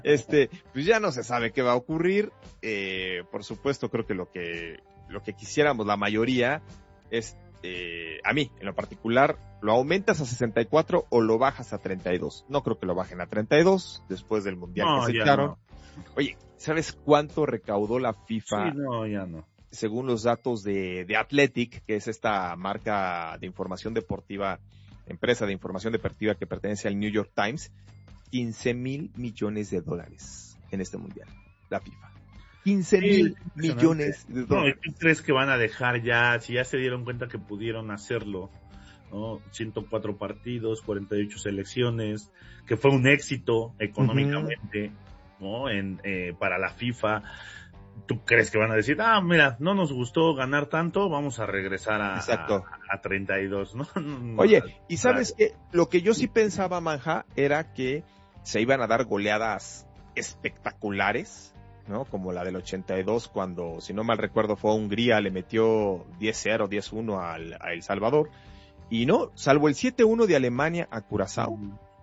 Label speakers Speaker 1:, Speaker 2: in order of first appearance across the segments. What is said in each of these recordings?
Speaker 1: Pues ya no se sabe qué va a ocurrir. Por supuesto, creo que lo que quisiéramos la mayoría es, a mí, en lo particular, lo aumentas a 64 o lo bajas a 32. No creo que lo bajen a 32 después del mundial que
Speaker 2: No,
Speaker 1: se
Speaker 2: ya
Speaker 1: echaron.
Speaker 2: no.
Speaker 1: Oye, ¿sabes cuánto recaudó la FIFA?
Speaker 2: Sí, no, ya no.
Speaker 1: Según los datos de Athletic, que es esta marca de información deportiva, empresa de información deportiva que pertenece al New York Times, 15,000 millones de dólares en este mundial, la FIFA. 15,000 millones de
Speaker 2: No, ¿y
Speaker 1: dólares.
Speaker 2: tú crees que van a dejar ya, si ya se dieron cuenta que pudieron hacerlo, ¿no? 104 partidos, 48 selecciones, que fue un éxito económicamente, ¿no? Para la FIFA. ¿Tú crees que van a decir, mira, no nos gustó ganar tanto, vamos a regresar a 32, ¿no?
Speaker 1: Oye, y ¿sabes qué? Lo que yo sí pensaba, Manja, era que se iban a dar goleadas espectaculares, ¿no? Como la del 82, cuando, si no mal recuerdo, fue a Hungría, le metió 10-0, 10-1 a El Salvador. Y no, salvo el 7-1 de Alemania a Curazao.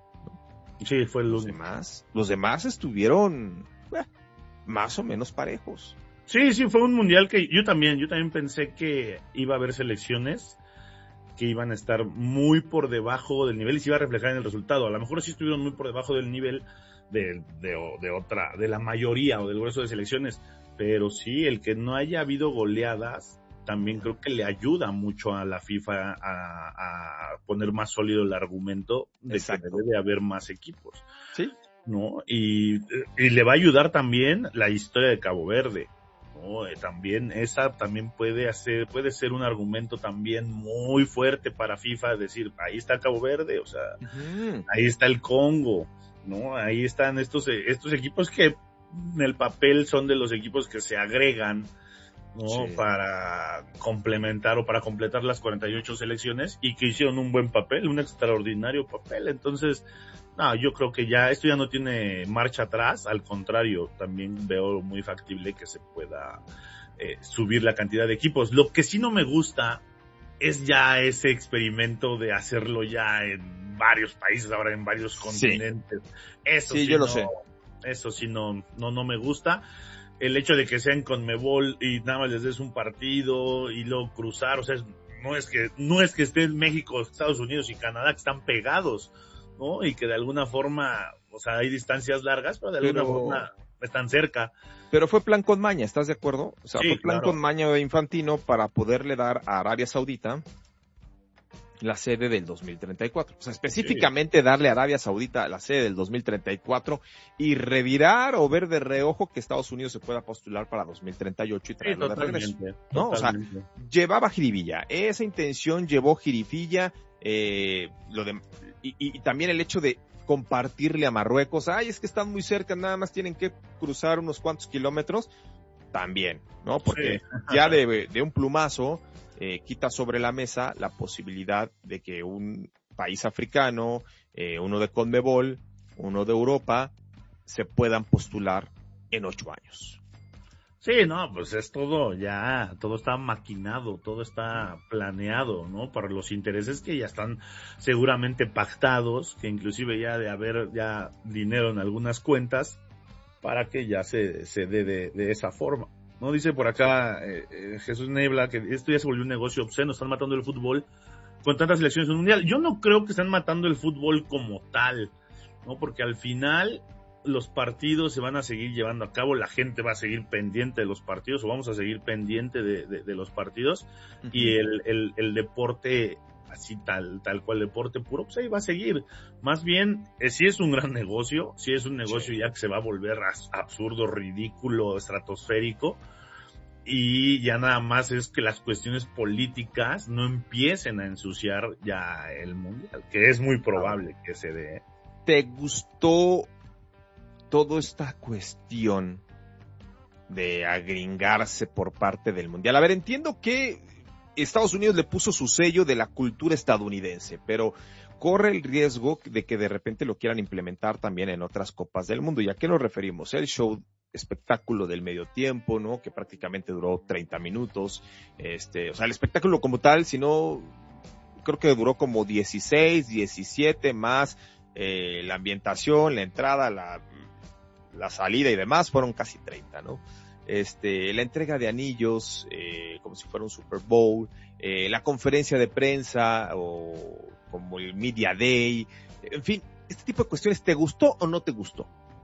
Speaker 2: Sí, fue el
Speaker 1: único. Los demás estuvieron más o menos parejos.
Speaker 2: Sí, fue un mundial que yo también pensé que iba a haber selecciones que iban a estar muy por debajo del nivel y se iba a reflejar en el resultado. A lo mejor sí estuvieron muy por debajo del nivel de la mayoría o del grueso de selecciones, pero sí, el que no haya habido goleadas también creo que le ayuda mucho a la FIFA a poner más sólido el argumento de que debe haber más equipos.
Speaker 1: Sí.
Speaker 2: ¿No? Y le va a ayudar también la historia de Cabo Verde, ¿no? También esa también puede ser un argumento también muy fuerte para FIFA, decir, ahí está Cabo Verde, o sea, ahí está el Congo, ¿no? Ahí están estos equipos que en el papel son de los equipos que se agregan, ¿no? Sí. Para complementar o para completar las 48 selecciones y que hicieron un buen papel, un extraordinario papel. Entonces, yo creo que esto ya no tiene marcha atrás, al contrario, también veo muy factible que se pueda subir la cantidad de equipos. Lo que sí no me gusta es ya ese experimento de hacerlo ya en varios países, ahora en varios continentes. Eso sí,
Speaker 1: yo lo sé.
Speaker 2: Eso sí no me gusta. El hecho de que sean CONMEBOL y nada más les des un partido y luego cruzar, o sea, no es que estén México, Estados Unidos y Canadá que están pegados, ¿no? Y que de alguna forma, o sea, hay distancias largas, pero de alguna forma están cerca.
Speaker 1: Pero fue plan con maña, ¿estás de acuerdo? O sea,
Speaker 2: sí,
Speaker 1: fue plan con maña de Infantino para poderle dar a Arabia Saudita la sede del 2034. O sea, específicamente darle a Arabia Saudita la sede del 2034 y revirar o ver de reojo que Estados Unidos se pueda postular para 2038 y traerlo de regreso. ¿No? O sea, llevaba jiribilla. Esa intención llevó jirifilla, y también el hecho de compartirle a Marruecos, es que están muy cerca, nada más tienen que cruzar unos cuantos kilómetros, también, ¿no? Porque ya de un plumazo, quita sobre la mesa la posibilidad de que un país africano, uno de CONMEBOL, uno de Europa, se puedan postular en 8 años.
Speaker 2: Sí, no, pues es todo está maquinado, todo está planeado, ¿no? Para los intereses que ya están seguramente pactados, que inclusive ya de haber ya dinero en algunas cuentas, para que ya se dé de esa forma. ¿No? Dice por acá Jesús Nebla que esto ya se volvió un negocio obsceno, están matando el fútbol con tantas selecciones en un mundial. Yo no creo que están matando el fútbol como tal, ¿no? Porque al final los partidos se van a seguir llevando a cabo, la gente va a seguir pendiente de los partidos, o vamos a seguir pendiente de los partidos, y el deporte así tal cual deporte puro, pues ahí va a seguir. Más bien, sí es un gran negocio, sí es un negocio ya que se va a volver absurdo, ridículo, estratosférico, y ya nada más es que las cuestiones políticas no empiecen a ensuciar ya el mundial, que es muy probable que se dé.
Speaker 1: ¿Te gustó toda esta cuestión de agringarse por parte del mundial? A ver, entiendo que Estados Unidos le puso su sello de la cultura estadounidense, pero corre el riesgo de que de repente lo quieran implementar también en otras copas del mundo. ¿Y a qué nos referimos? El show espectáculo del medio tiempo, ¿no? Que prácticamente duró 30 minutos. O sea, el espectáculo como tal, si no, creo que duró como 16, 17 más la ambientación, la entrada, la salida y demás fueron casi 30, ¿no? La entrega de anillos, como si fuera un Super Bowl, la conferencia de prensa, o como el Media Day, en fin, este tipo de cuestiones, ¿te gustó o no te gustó?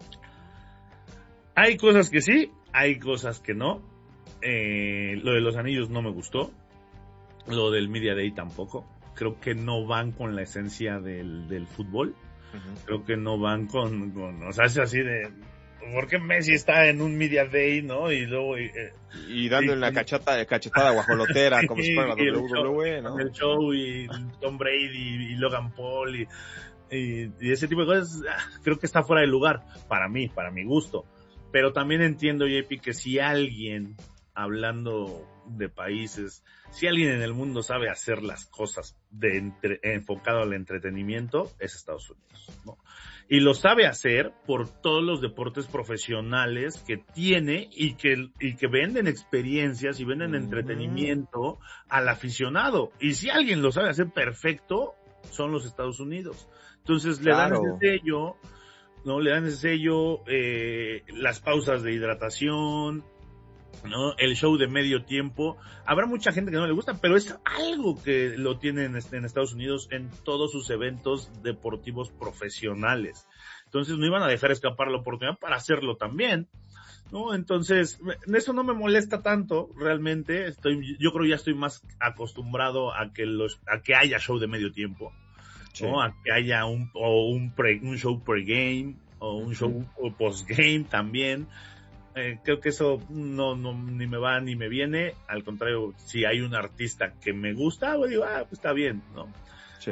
Speaker 2: Hay cosas que sí, hay cosas que no. Lo de los anillos no me gustó. Lo del Media Day tampoco. Creo que no van con la esencia del fútbol. Uh-huh. Creo que no van con, o sea, es así de, ¿por qué Messi está en un Media Day, no? Y luego
Speaker 1: y dando una cachetada guajolotera, como si fuera la WWE, ¿no?
Speaker 2: El show, y Tom Brady y Logan Paul y ese tipo de cosas, creo que está fuera de lugar para mí, para mi gusto. Pero también entiendo, JP, que si alguien, hablando de países, si alguien en el mundo sabe hacer las cosas enfocado al entretenimiento, es Estados Unidos, ¿no? Y lo sabe hacer por todos los deportes profesionales que tiene y que venden experiencias y venden entretenimiento al aficionado. Y si alguien lo sabe hacer perfecto, son los Estados Unidos. Entonces le dan ese sello, ¿no? Le dan ese sello, las pausas de hidratación, ¿no? El show de medio tiempo. Habrá mucha gente que no le gusta, pero es algo que lo tienen en Estados Unidos en todos sus eventos deportivos profesionales. Entonces no iban a dejar escapar la oportunidad para hacerlo también, ¿no? Entonces, eso no me molesta tanto, realmente. Yo creo ya estoy más acostumbrado a que haya show de medio tiempo, ¿no? Sí. A que haya un show pre-game, o un show post-game también. Creo que eso no ni me va ni me viene. Al contrario, si hay un artista que me gusta, pues digo, pues está bien, ¿no?
Speaker 1: Sí.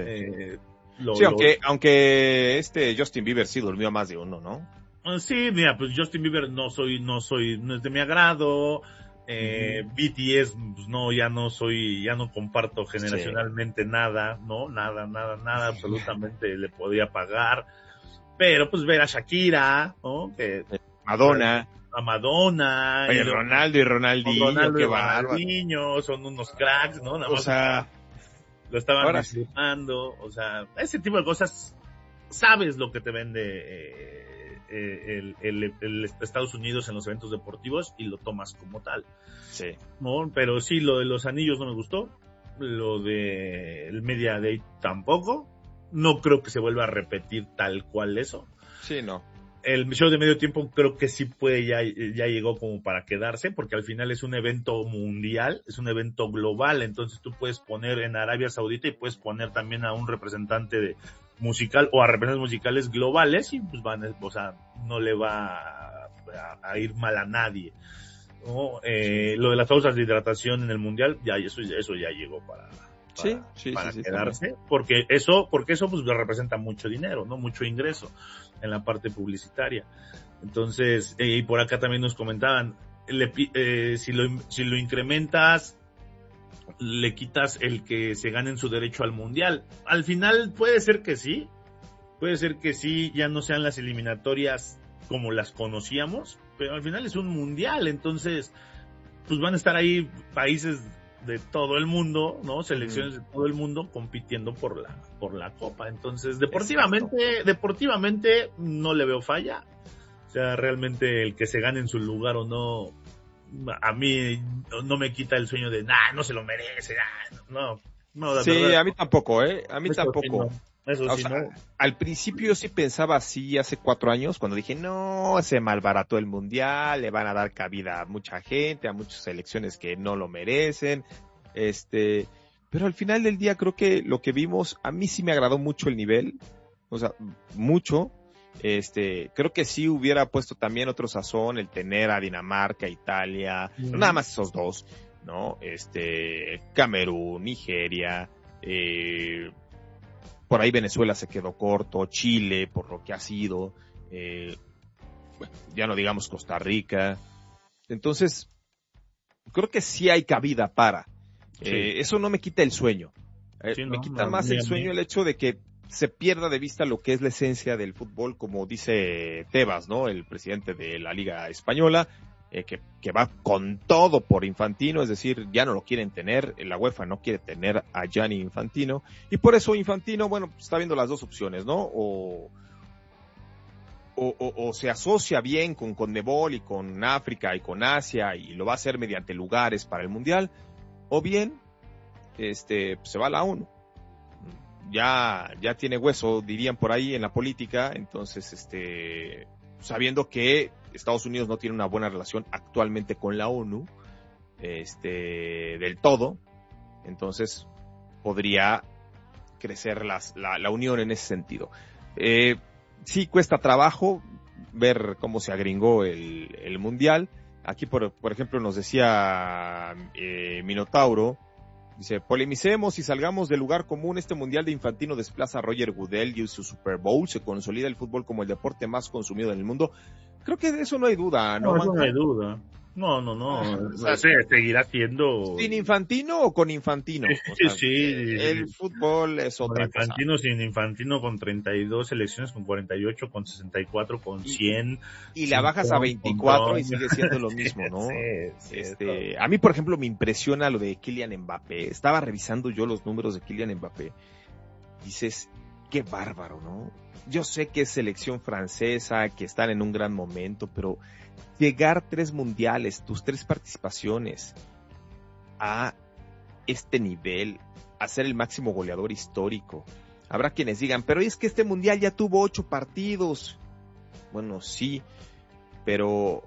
Speaker 1: Aunque Justin Bieber sí durmió más de uno, ¿no?
Speaker 2: Sí, mira, pues Justin Bieber no es de mi agrado. BTS, pues ya no comparto generacionalmente nada, ¿no? Nada, absolutamente le podía pagar. Pero pues ver a Shakira, ¿no?
Speaker 1: Madonna.
Speaker 2: A Madonna.
Speaker 1: Oye, Ronaldo y Ronaldinho, qué bárbaro.
Speaker 2: Ronaldinho, son unos cracks, ¿no? Nada más,
Speaker 1: o sea,
Speaker 2: lo estaban disfrutando, o sea, ese tipo de cosas, sabes lo que te vende el Estados Unidos en los eventos deportivos y lo tomas como tal.
Speaker 1: Sí.
Speaker 2: ¿No? Pero sí, lo de los anillos no me gustó, lo de el Media Day tampoco, no creo que se vuelva a repetir tal cual eso.
Speaker 1: Sí, no.
Speaker 2: El show de medio tiempo creo que sí ya llegó como para quedarse, porque al final es un evento mundial, es un evento global, entonces tú puedes poner en Arabia Saudita y puedes poner también a un representante musical o a representantes musicales globales y pues no le va a ir mal a nadie, ¿no? Lo de las pausas de hidratación en el mundial, eso ya llegó para quedarse, también. porque eso pues representa mucho dinero, ¿no? Mucho ingreso en la parte publicitaria. Entonces, y por acá también nos comentaban, si lo incrementas, le quitas el que se ganen su derecho al mundial. Al final puede ser que sí, ya no sean las eliminatorias como las conocíamos, pero al final es un mundial, entonces pues van a estar ahí países de todo el mundo, ¿no? Selecciones de todo el mundo compitiendo por la copa. Entonces, deportivamente no le veo falla. O sea, realmente el que se gane en su lugar o no, a mí no me quita el sueño de, no se lo merece, no.
Speaker 1: Sí, verdad, a mí tampoco, a mí tampoco.
Speaker 2: Eso sí,
Speaker 1: no. Al principio yo sí pensaba así hace 4 años, cuando dije, no, se malbarató el mundial, le van a dar cabida a mucha gente, a muchas selecciones que no lo merecen, pero al final del día creo que lo que vimos, a mí sí me agradó mucho el nivel, o sea, mucho, creo que sí hubiera puesto también otro sazón el tener a Dinamarca, Italia, no nada más esos dos, ¿no? Camerún, Nigeria, por ahí Venezuela se quedó corto, Chile, por lo que ha sido, ya no digamos Costa Rica. Entonces, creo que sí hay cabida para. Eso no me quita el sueño. Me quita más el sueño el hecho de que se pierda de vista lo que es la esencia del fútbol, como dice Tebas, ¿no? El presidente de la Liga Española, que va con todo por Infantino, es decir, ya no lo quieren tener, la UEFA no quiere tener a Gianni Infantino, y por eso Infantino, bueno, está viendo las dos opciones, ¿no? o se asocia bien con CONMEBOL y con África y con Asia y lo va a hacer mediante lugares para el Mundial, o bien se va a la ONU. Ya tiene hueso, dirían por ahí en la política, entonces sabiendo que Estados Unidos no tiene una buena relación actualmente con la ONU, del todo, entonces podría crecer la unión en ese sentido. Sí cuesta trabajo ver cómo se agringó el Mundial. Aquí, por ejemplo, nos decía Minotauro, dice, polemicemos y salgamos del lugar común. Este Mundial de Infantino desplaza a Roger Goodell y su Super Bowl. Se consolida el fútbol como el deporte más consumido en el mundo. Creo que de eso no hay duda, ¿no?
Speaker 2: No, eso no hay duda. No. O sea, seguirá siendo...
Speaker 1: ¿Sin Infantino o con Infantino? O sea,
Speaker 2: sí.
Speaker 1: El fútbol es otra
Speaker 2: con Infantino, cosa. Sin Infantino, con 32 selecciones, con 48, con 64, con 100.
Speaker 1: Y la bajas a 24 y sigue siendo lo mismo, ¿no? Sí, a mí, por ejemplo, me impresiona lo de Kylian Mbappé. Estaba revisando yo los números de Kylian Mbappé. Dices, qué bárbaro, ¿no? Yo sé que es selección francesa, que están en un gran momento, pero llegar 3 mundiales, tus 3 participaciones a este nivel, a ser el máximo goleador histórico. Habrá quienes digan, pero es que este mundial ya tuvo 8 partidos. Bueno, sí, pero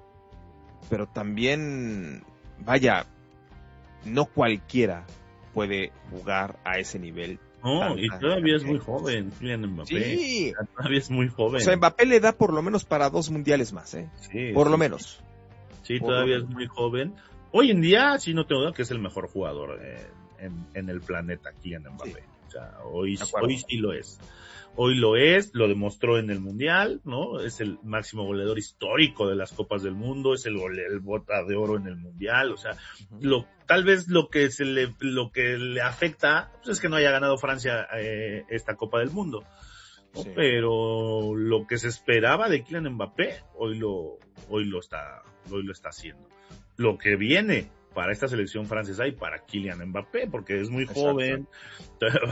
Speaker 1: también, vaya, no cualquiera puede jugar a ese nivel.
Speaker 2: No, y todavía es muy joven, Kylian Mbappé.
Speaker 1: Sí.
Speaker 2: Todavía es muy joven.
Speaker 1: O sea, Mbappé le da por lo menos para 2 mundiales más, ¿eh? Sí. Por lo menos.
Speaker 2: Sí, todavía es muy joven. Hoy en día, sí, no tengo duda que es el mejor jugador en el planeta, Kylian Mbappé. Sí. O sea, hoy sí lo es. Hoy lo es, lo demostró en el Mundial, ¿no? Es el máximo goleador histórico de las Copas del Mundo, es el bota de oro en el Mundial, o sea, tal vez lo que le afecta, pues es que no haya ganado Francia esta Copa del Mundo, ¿no? Sí. Pero lo que se esperaba de Kylian Mbappé, hoy lo está haciendo. Lo que viene para esta selección francesa y para Kylian Mbappé, porque es muy joven, va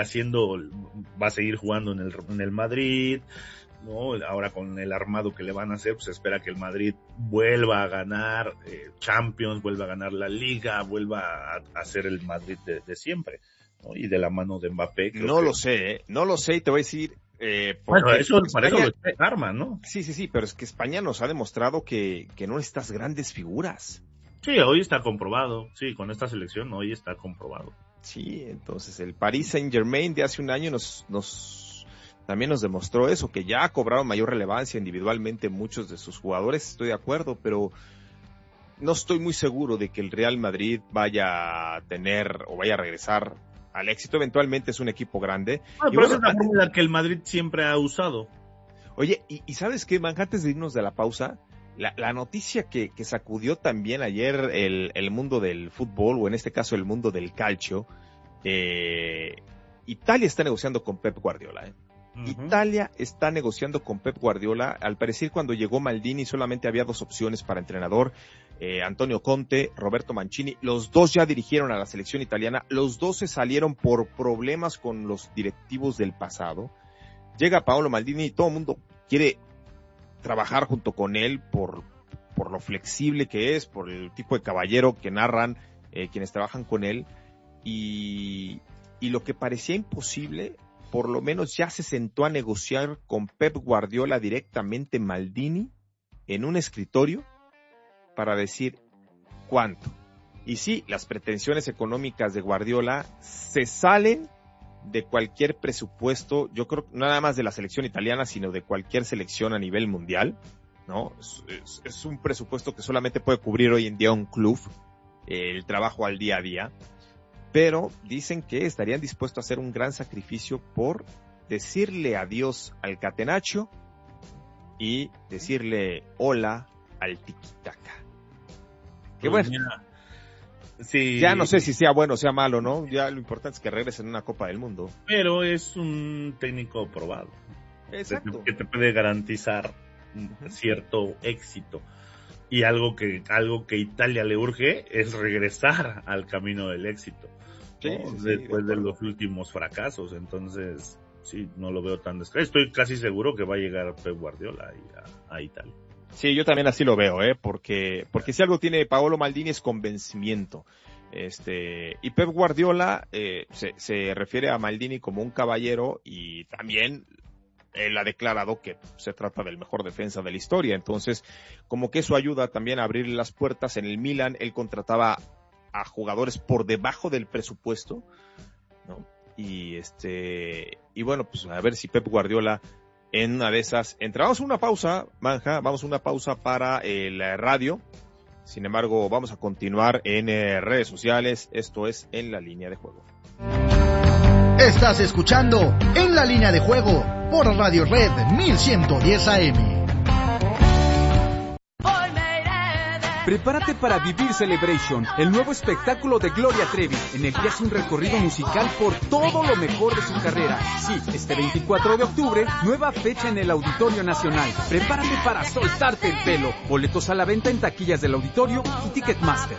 Speaker 2: a seguir jugando en el Madrid, ¿no? Ahora con el armado que le van a hacer, pues se espera que el Madrid vuelva a ganar Champions, vuelva a ganar la Liga, vuelva a ser el Madrid de siempre, ¿no? Y de la mano de Mbappé.
Speaker 1: No lo sé y te voy a decir...
Speaker 2: bueno, para eso lo arma, ¿no?
Speaker 1: Sí, pero es que España nos ha demostrado que no necesitas grandes figuras.
Speaker 2: Sí, hoy está comprobado. Sí, con esta selección hoy está comprobado.
Speaker 1: Sí, entonces el Paris Saint-Germain de hace un año también nos demostró eso, que ya cobraron mayor relevancia individualmente muchos de sus jugadores, estoy de acuerdo, pero no estoy muy seguro de que el Real Madrid vaya a tener o vaya a regresar al éxito. Eventualmente es un equipo grande.
Speaker 2: Pero esa es la fórmula que el Madrid siempre ha usado.
Speaker 1: Oye, y ¿sabes qué, Man? Antes de irnos de la pausa, la noticia que sacudió también ayer el mundo del fútbol, o en este caso el mundo del calcio, Italia está negociando con Pep Guardiola, Uh-huh. Italia está negociando con Pep Guardiola. Al parecer, cuando llegó Maldini solamente había 2 opciones para entrenador, Antonio Conte, Roberto Mancini. Los 2 ya dirigieron a la selección italiana, los 2 se salieron por problemas con los directivos del pasado. Llega Paolo Maldini y todo el mundo quiere trabajar junto con él por lo flexible que es, por el tipo de caballero que narran quienes trabajan con él, y lo que parecía imposible, por lo menos ya se sentó a negociar con Pep Guardiola directamente Maldini en un escritorio para decir cuánto. Y sí, las pretensiones económicas de Guardiola se salen de cualquier presupuesto, yo creo, no nada más de la selección italiana, sino de cualquier selección a nivel mundial, ¿no? Es un presupuesto que solamente puede cubrir hoy en día un club, el trabajo al día a día, pero dicen que estarían dispuestos a hacer un gran sacrificio por decirle adiós al catenaccio y decirle hola al tiki-taka. Que bueno, sí, ya no sé si sea bueno o sea malo, ¿no? Ya lo importante es que regresen a una Copa del Mundo.
Speaker 2: Pero es un técnico probado.
Speaker 1: Exacto.
Speaker 2: Que te puede garantizar cierto éxito. Y algo que Italia le urge es regresar al camino del éxito, ¿no? Sí, después de los últimos fracasos. Entonces, sí, no lo veo tan descabellado. Estoy casi seguro que va a llegar Pep Guardiola a Italia.
Speaker 1: Sí, yo también así lo veo, porque si algo tiene Paolo Maldini es convencimiento. Y Pep Guardiola se refiere a Maldini como un caballero, y también él ha declarado que se trata del mejor defensa de la historia. Entonces, como que eso ayuda también a abrir las puertas. En el Milan él contrataba a jugadores por debajo del presupuesto, ¿no? Y bueno, pues a ver si Pep Guardiola en una de esas entra. Vamos a una pausa, Manja, vamos a una pausa para el radio. Sin embargo, vamos a continuar en redes sociales. Esto es En la Línea de Juego.
Speaker 3: Estás escuchando En la Línea de Juego por Radio Red 1110 AM.
Speaker 4: Prepárate para vivir Celebration, el nuevo espectáculo de Gloria Trevi, en el que hace un recorrido musical por todo lo mejor de su carrera. Sí, este 24 de octubre, nueva fecha en el Auditorio Nacional. Prepárate para soltarte el pelo. Boletos a la venta en taquillas del auditorio y Ticketmaster.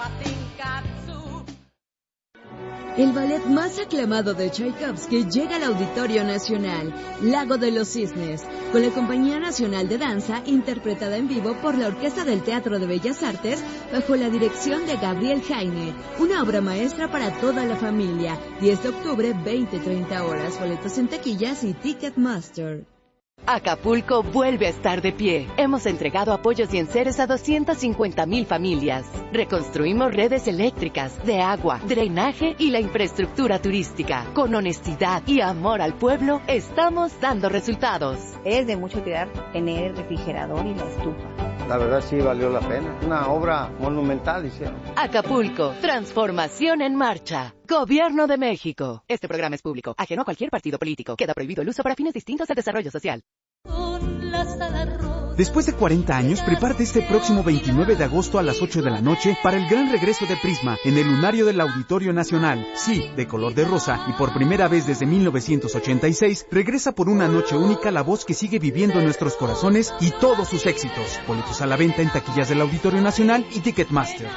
Speaker 5: El ballet más aclamado de Tchaikovsky llega al Auditorio Nacional, Lago de los Cisnes, con la Compañía Nacional de Danza, interpretada en vivo por la Orquesta del Teatro de Bellas Artes, bajo la dirección de Gabriel Heine. Una obra maestra para toda la familia. 10 de octubre, 20-30 horas. Boletos en taquillas y Ticketmaster.
Speaker 6: Acapulco vuelve a estar de pie. Hemos entregado apoyos y enseres a 250,000 familias. Reconstruimos redes eléctricas, de agua, drenaje y la infraestructura turística. Con honestidad y amor al pueblo, estamos dando resultados.
Speaker 7: Es de mucho cuidar tener el refrigerador y la estufa.
Speaker 8: La verdad sí valió la pena. Una obra monumental hicieron.
Speaker 6: Acapulco, transformación en marcha. Gobierno de México. Este programa es público, ajeno a cualquier partido político. Queda prohibido el uso para fines distintos al desarrollo social.
Speaker 4: Después de 40 años, prepárate este próximo 29 de agosto a las 8 de la noche para el gran regreso de Prisma en el lunario del Auditorio Nacional. Sí, de color de rosa, y por primera vez desde 1986, regresa por una noche única la voz que sigue viviendo en nuestros corazones y todos sus éxitos. Boletos a la venta en taquillas del Auditorio Nacional y Ticketmaster.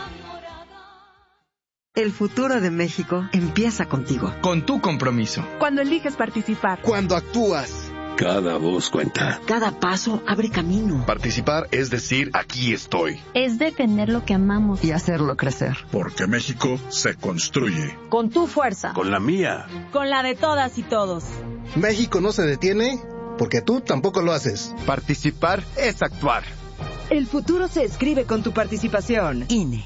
Speaker 9: El futuro de México empieza contigo.
Speaker 10: Con tu compromiso.
Speaker 11: Cuando eliges participar.
Speaker 12: Cuando actúas.
Speaker 13: Cada voz cuenta.
Speaker 9: Cada paso abre camino.
Speaker 13: Participar es decir, aquí estoy.
Speaker 14: Es defender lo que amamos.
Speaker 9: Y hacerlo crecer.
Speaker 13: Porque México se construye.
Speaker 11: Con tu fuerza.
Speaker 13: Con la mía.
Speaker 11: Con la de todas y todos.
Speaker 12: México no se detiene porque tú tampoco lo haces.
Speaker 10: Participar es actuar.
Speaker 9: El futuro se escribe con tu participación. INE.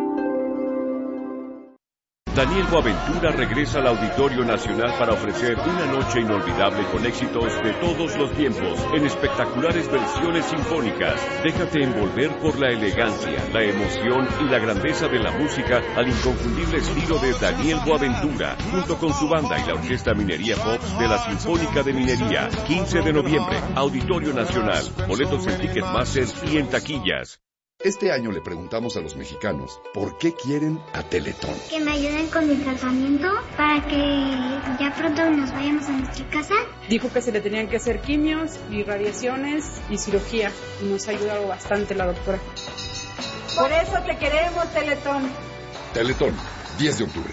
Speaker 15: Daniel Boaventura regresa al Auditorio Nacional para ofrecer una noche inolvidable con éxitos de todos los tiempos, en espectaculares versiones sinfónicas. Déjate envolver por la elegancia, la emoción y la grandeza de la música al inconfundible estilo de Daniel Boaventura, junto con su banda y la Orquesta Minería Pops de la Sinfónica de Minería. 15 de noviembre, Auditorio Nacional. Boletos en Ticketmaster y en taquillas.
Speaker 16: Este año le preguntamos a los mexicanos por qué quieren a Teletón.
Speaker 17: Que me ayuden con mi tratamiento para que ya pronto nos vayamos a nuestra casa.
Speaker 18: Dijo que se le tenían que hacer quimios y radiaciones y cirugía. Y nos ha ayudado bastante la doctora.
Speaker 11: Por eso te queremos, Teletón.
Speaker 16: Teletón, 10 de octubre.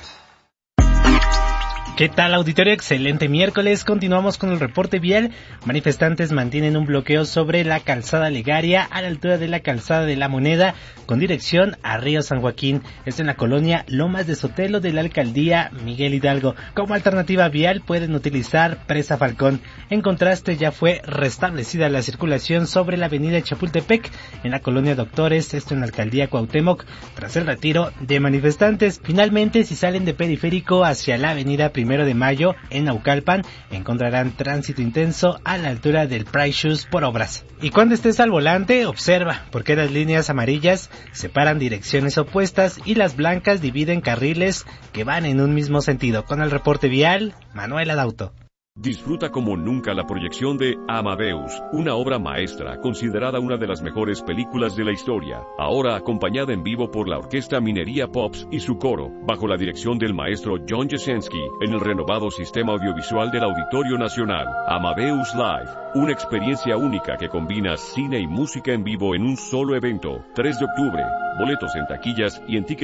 Speaker 19: ¿Qué tal, auditorio? Excelente miércoles. Continuamos con el reporte vial. Manifestantes mantienen un bloqueo sobre la calzada Legaria a la altura de la calzada de la Moneda con dirección a Río San Joaquín. Esto en la colonia Lomas de Sotelo de la alcaldía Miguel Hidalgo. Como alternativa vial pueden utilizar Presa Falcón. En contraste, ya fue restablecida la circulación sobre la avenida Chapultepec en la colonia Doctores, esto en la alcaldía Cuauhtémoc, tras el retiro de manifestantes. Finalmente, si salen de Periférico hacia la avenida 1 de Mayo en Naucalpan, encontrarán tránsito intenso a la altura del Price Shoes por obras. Y cuando estés al volante, observa, porque las líneas amarillas separan direcciones opuestas y las blancas dividen carriles que van en un mismo sentido. Con el reporte vial, Manuel Adauto.
Speaker 15: Disfruta como nunca la proyección de Amadeus, una obra maestra considerada una de las mejores películas de la historia, ahora acompañada en vivo por la Orquesta Minería Pops y su coro, bajo la dirección del maestro John Jasenski, en el renovado sistema audiovisual del Auditorio Nacional. Amadeus Live, una experiencia única que combina cine y música en vivo en un solo evento. 3 de octubre, boletos en taquillas y en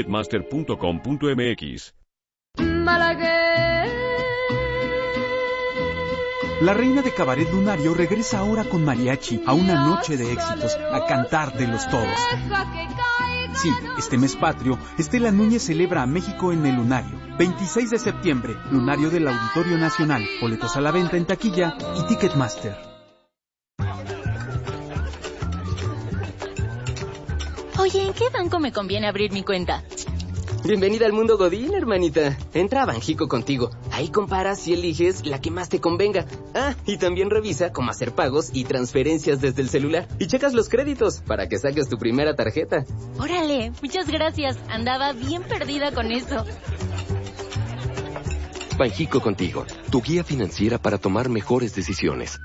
Speaker 15: ticketmaster.com.mx.
Speaker 4: La reina de Cabaret Lunario regresa ahora con mariachi a una noche de éxitos, a cantártelos todos. Sí, este mes patrio, Estela Núñez celebra a México en el Lunario. 26 de septiembre, Lunario del Auditorio Nacional. Boletos a la venta en taquilla y Ticketmaster.
Speaker 20: Oye, ¿en qué banco me conviene abrir mi cuenta?
Speaker 21: Bienvenida al mundo Godín, hermanita. Entra a Banjico Contigo. Ahí comparas y eliges la que más te convenga. Ah, y también revisa cómo hacer pagos y transferencias desde el celular. Y checas los créditos para que saques tu primera tarjeta.
Speaker 20: Órale, muchas gracias. Andaba bien perdida con eso.
Speaker 22: Banjico Contigo, tu guía financiera para tomar mejores decisiones.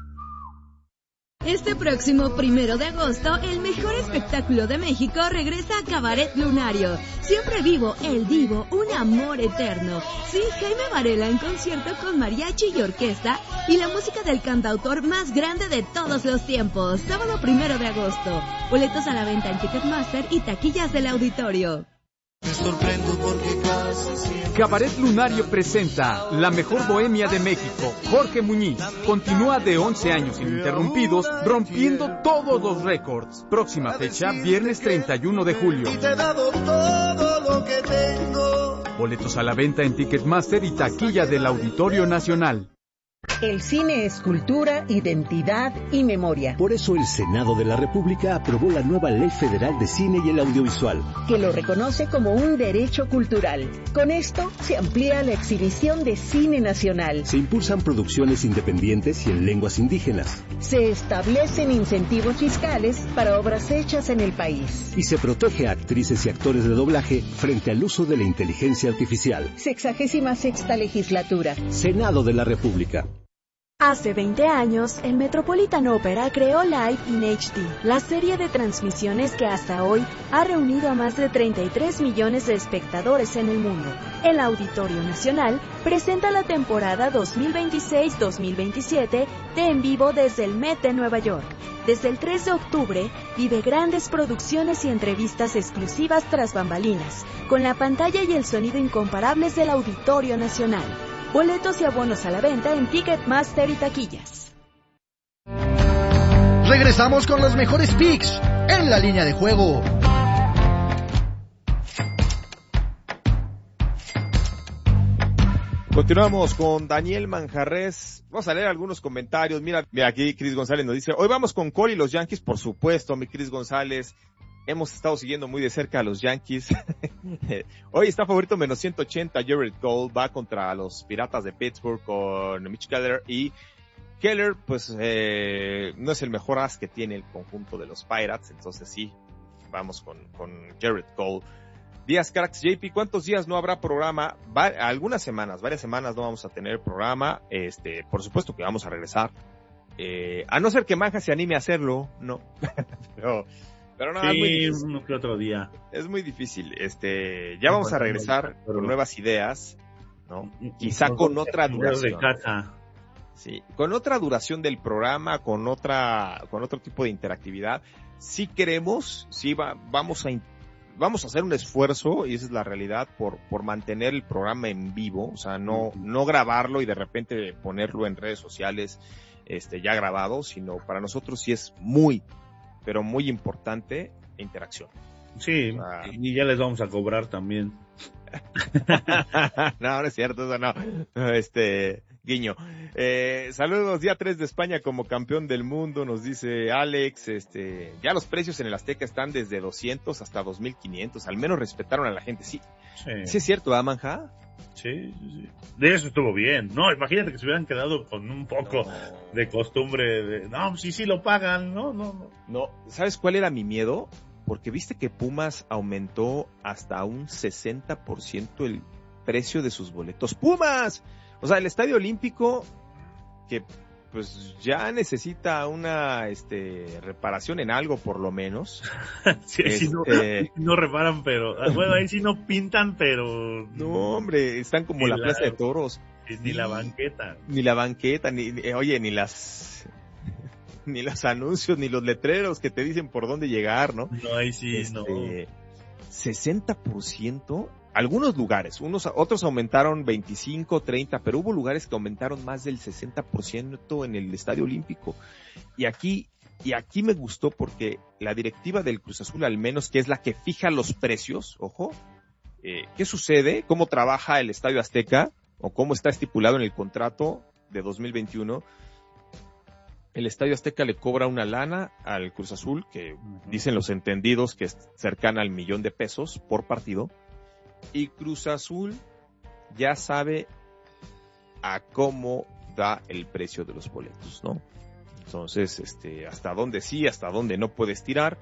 Speaker 5: Este próximo 1 de agosto, el mejor espectáculo de México regresa a Cabaret Lunario. Siempre vivo, el divo, un amor eterno. Sí, Jaime Varela en concierto con mariachi y orquesta y la música del cantautor más grande de todos los tiempos. Sábado 1 de agosto. Boletos a la venta en Ticketmaster y taquillas del auditorio.
Speaker 23: Me sorprendo porque casi siempre...
Speaker 4: Cabaret Lunario presenta La Mejor Bohemia de México. Jorge Muñiz continúa de 11 años ininterrumpidos, rompiendo todos los récords. Próxima fecha, viernes 31 de julio.
Speaker 23: Y te he dado todo lo que tengo.
Speaker 4: Boletos a la venta en Ticketmaster y taquilla del Auditorio Nacional.
Speaker 24: El cine es cultura, identidad y memoria.
Speaker 25: Por eso el Senado de la República aprobó la nueva Ley Federal de Cine y el Audiovisual,
Speaker 24: que lo reconoce como un derecho cultural. Con esto se amplía la exhibición de cine nacional.
Speaker 25: Se impulsan producciones independientes y en lenguas indígenas.
Speaker 24: Se establecen incentivos fiscales para obras hechas en el país.
Speaker 25: Y se protege a actrices y actores de doblaje frente al uso de la inteligencia artificial.
Speaker 24: 66ª legislatura.
Speaker 25: Senado de la República.
Speaker 26: Hace 20 años, el Metropolitan Opera creó Live in HD, la serie de transmisiones que hasta hoy ha reunido a más de 33 millones de espectadores en el mundo. El Auditorio Nacional presenta la temporada 2026-2027 de En Vivo desde el Met de Nueva York. Desde el 3 de octubre, vive grandes producciones y entrevistas exclusivas tras bambalinas, con la pantalla y el sonido incomparables del Auditorio Nacional. Boletos y abonos a la venta en Ticketmaster y taquillas.
Speaker 3: Regresamos con los mejores picks en la línea de juego.
Speaker 1: Continuamos con Daniel Manjarres. Vamos a leer algunos comentarios. Mira aquí Cris González nos dice, hoy vamos con Cole y los Yankees, por supuesto, mi Cris González. Hemos estado siguiendo muy de cerca a los Yankees. Hoy está favorito menos 180. Jared Cole va contra los Piratas de Pittsburgh con Mitch Keller. Y Keller, pues, no es el mejor as que tiene el conjunto de los Pirates. Entonces sí, vamos con Jared Cole. Díaz Cracks, JP, ¿cuántos días no habrá programa? Varias semanas no vamos a tener programa. Por supuesto que vamos a regresar. A no ser que Manja se anime a hacerlo, no. Pero no,
Speaker 2: sí,
Speaker 1: es muy difícil.
Speaker 2: Uno que otro día.
Speaker 1: Es muy difícil. Ya vamos a regresar con nuevas ideas, ¿no? Quizá con otra duración. Sí, con otra duración del programa, con otro tipo de interactividad. Sí queremos, vamos a hacer un esfuerzo, y esa es la realidad, por mantener el programa en vivo, o sea, no grabarlo y de repente ponerlo en redes sociales, ya grabado, sino para nosotros sí es muy, pero muy importante interacción.
Speaker 2: Sí, y ya les vamos a cobrar también.
Speaker 1: No es cierto, eso no. Guiño. Saludos, día 3 de España como campeón del mundo, nos dice Alex. Ya los precios en el Azteca están desde 200 hasta 2,500. Al menos respetaron a la gente. Sí es cierto, ¿verdad, Manja?
Speaker 2: Sí. De eso estuvo bien. No, imagínate que se hubieran quedado con un poco de costumbre de, no, sí lo pagan, no.
Speaker 1: ¿Sabes cuál era mi miedo? Porque viste que Pumas aumentó hasta un 60% el precio de sus boletos. ¡Pumas! O sea, el Estadio Olímpico, que pues ya necesita una reparación en algo por lo menos.
Speaker 2: Sí, no reparan, pero bueno, ahí sí no pintan, pero
Speaker 1: no, hombre, están como la Plaza de Toros.
Speaker 2: Ni la banqueta,
Speaker 1: ni ni los anuncios, ni los letreros que te dicen por dónde llegar, ¿no?
Speaker 2: No, ahí sí, no.
Speaker 1: 60%, algunos lugares, otros aumentaron 25, 30, pero hubo lugares que aumentaron más del 60% en el Estadio Olímpico. Y aquí me gustó porque la directiva del Cruz Azul, al menos, que es la que fija los precios, ojo, ¿qué sucede? ¿Cómo trabaja el Estadio Azteca? ¿O cómo está estipulado en el contrato de 2021? El Estadio Azteca le cobra una lana al Cruz Azul, que dicen los entendidos que es cercana al $1,000,000 por partido. Y Cruz Azul ya sabe a cómo da el precio de los boletos, ¿no? Entonces, hasta dónde sí, hasta dónde no puedes tirar.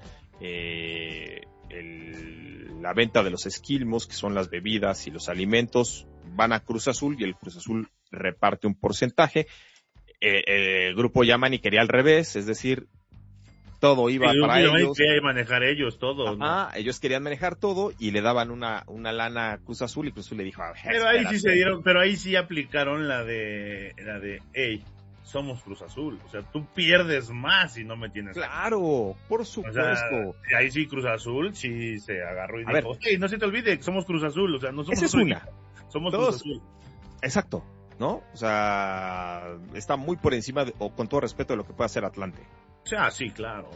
Speaker 1: La venta de los esquilmos, que son las bebidas y los alimentos, van a Cruz Azul y el Cruz Azul reparte un porcentaje. El grupo Yamani quería al revés, es decir, todo iba para ellos.
Speaker 2: Querían manejar ellos todo, ¿no?
Speaker 1: Ajá, ellos querían manejar todo y le daban una lana a Cruz Azul y Cruz Azul le dijo,
Speaker 2: pero ahí sí aplicaron la de, hey, somos Cruz Azul, o sea, tú pierdes más si no me tienes.
Speaker 1: Claro, por supuesto.
Speaker 2: O sea, ahí sí Cruz Azul sí se agarró y dijo, hey, no se te olvide que somos Cruz Azul, o sea, no somos
Speaker 1: esa es una.
Speaker 2: Somos Cruz Azul.
Speaker 1: Exacto, ¿no? O sea, está muy por encima o con todo respeto de lo que puede hacer Atlante.
Speaker 2: Sí, claro.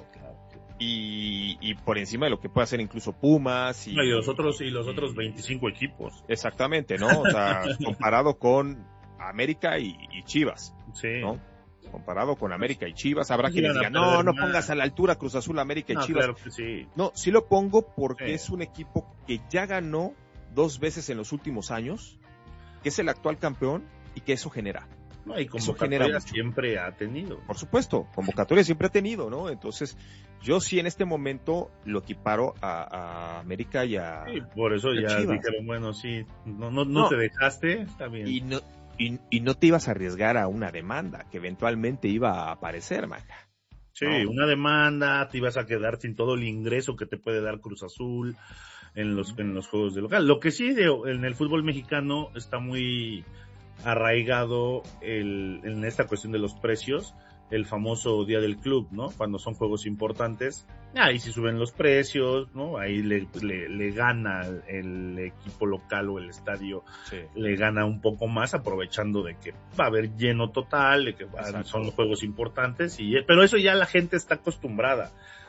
Speaker 1: Y por encima de lo que puede hacer incluso Pumas
Speaker 2: y los otros 25 equipos.
Speaker 1: Exactamente, ¿no? O sea, comparado con América y Chivas,
Speaker 2: sí,
Speaker 1: ¿no? Comparado con América y Chivas, habrá quienes digan, no pongas a la altura Cruz Azul, América y Chivas.
Speaker 2: Claro que sí.
Speaker 1: No, sí lo pongo porque es un equipo que ya ganó 2 veces en los últimos años, que es el actual campeón y que eso genera.
Speaker 2: No, y convocatoria siempre ha tenido.
Speaker 1: Por supuesto, convocatoria siempre ha tenido, ¿no? Entonces, yo sí en este momento lo equiparo a América y a
Speaker 2: sí, por eso ya
Speaker 1: Chivas.
Speaker 2: Dijeron, bueno, sí, no te dejaste, está bien.
Speaker 1: Y no te ibas a arriesgar a una demanda que eventualmente iba a aparecer, Maja.
Speaker 2: Sí, ¿no? Una demanda, te ibas a quedar sin todo el ingreso que te puede dar Cruz Azul en los juegos de local. Lo que sí, en el fútbol mexicano está muy arraigado en esta cuestión de los precios, el famoso día del club, ¿no? Cuando son juegos importantes, ahí sí suben los precios, ¿no? Ahí le gana el equipo local o el estadio, sí, le gana un poco más, aprovechando de que va a haber lleno total, de que son los juegos importantes, pero eso ya la gente está acostumbrada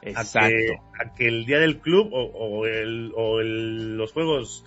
Speaker 2: a que el día del club los juegos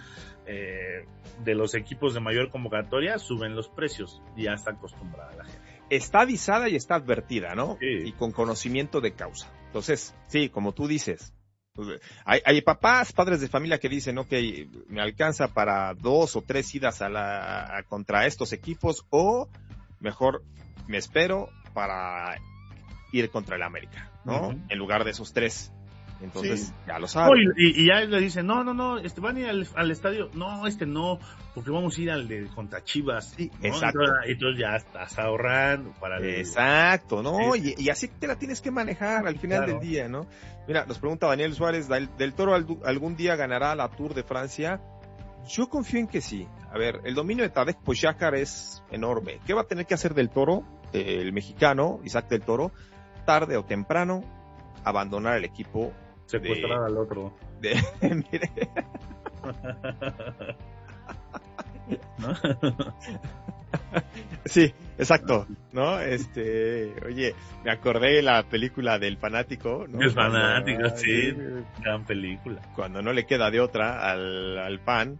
Speaker 2: de los equipos de mayor convocatoria suben los precios, ya está acostumbrada la gente.
Speaker 1: Está avisada y está advertida, ¿no?
Speaker 2: Sí.
Speaker 1: Y con conocimiento de causa. Entonces, sí, como tú dices, hay padres de familia que dicen, ok, me alcanza para 2 o 3 idas contra estos equipos, o mejor me espero para ir contra el América, ¿no? Uh-huh. En lugar de esos 3. Entonces, ya lo saben.
Speaker 2: Y ya le dicen, no, van a ir al estadio, no, porque vamos a ir al de contra Chivas.
Speaker 1: Sí,
Speaker 2: ¿no?
Speaker 1: exacto.
Speaker 2: Entonces ya estás ahorrando para
Speaker 1: exacto, ¿no? Y así te la tienes que manejar al final del día, ¿no? Mira, nos pregunta Daniel Suárez, ¿Del Toro algún día ganará la Tour de Francia? Yo confío en que sí. A ver, el dominio de Tadej Pogačar es enorme. ¿Qué va a tener que hacer Del Toro, el mexicano, Isaac Del Toro? Tarde o temprano, abandonar el equipo.
Speaker 2: Secuestrar al otro.
Speaker 1: Mire.
Speaker 2: ¿No?
Speaker 1: Sí, exacto, ¿no? Oye, me acordé de la película del fanático, ¿no?
Speaker 2: El fanático, sí, gran película.
Speaker 1: Cuando no le queda de otra al fan,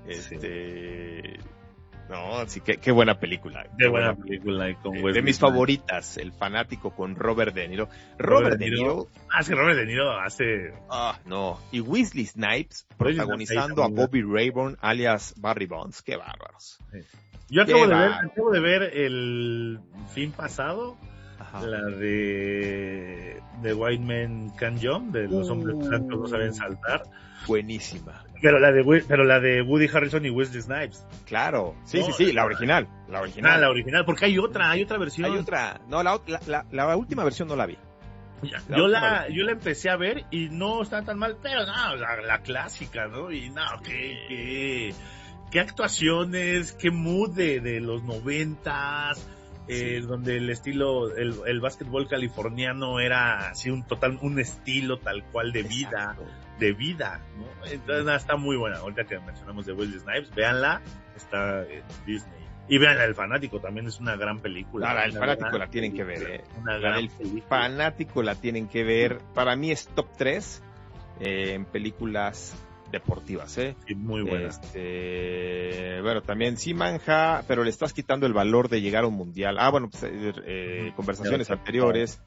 Speaker 1: no, sí, qué buena película.
Speaker 2: Qué buena película. Y con
Speaker 1: de mis favoritas, El fanático con Robert De Niro. Robert De Niro.
Speaker 2: Sí, Robert De Niro hace...
Speaker 1: no. Y Wesley Snipes protagonizando a Bobby Rayburn, alias Barry Bonds. Qué bárbaros.
Speaker 2: Sí. Yo acabo de ver el fin pasado, la de White Men Can Jump, de los hombres blancos no saben saltar.
Speaker 1: Buenísima.
Speaker 2: Pero la de Woody Harrelson y Wesley Snipes.
Speaker 1: Claro. Sí, la original. La
Speaker 2: original, porque hay otra versión.
Speaker 1: Hay otra. No, la última versión no la vi.
Speaker 2: Yo la empecé a ver y no está tan mal, pero no, la clásica, ¿no? Y no, qué actuaciones, qué mood de los 90s, donde el estilo, el básquetbol californiano era así un estilo tal cual de vida, ¿no? Entonces está muy buena. Ahorita que mencionamos de Wesley Snipes, véanla, está en Disney. Y vean, El Fanático también es una gran película.
Speaker 1: El Fanático la tienen que ver,
Speaker 2: Una gran
Speaker 1: película. Fanático la tienen que ver. Para mí es top 3 en películas deportivas,
Speaker 2: Sí, muy buena.
Speaker 1: Bueno, también sí manja, pero le estás quitando el valor de llegar a un mundial. Conversaciones anteriores.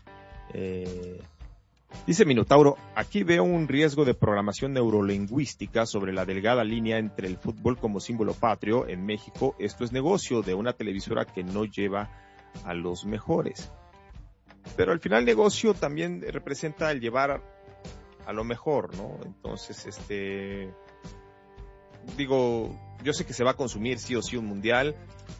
Speaker 1: Dice Minotauro, aquí veo un riesgo de programación neurolingüística sobre la delgada línea entre el fútbol como símbolo patrio en México. Esto es negocio de una televisora que no lleva a los mejores. Pero al final negocio también representa el llevar a lo mejor, ¿no? Entonces, yo sé que se va a consumir sí o sí un mundial.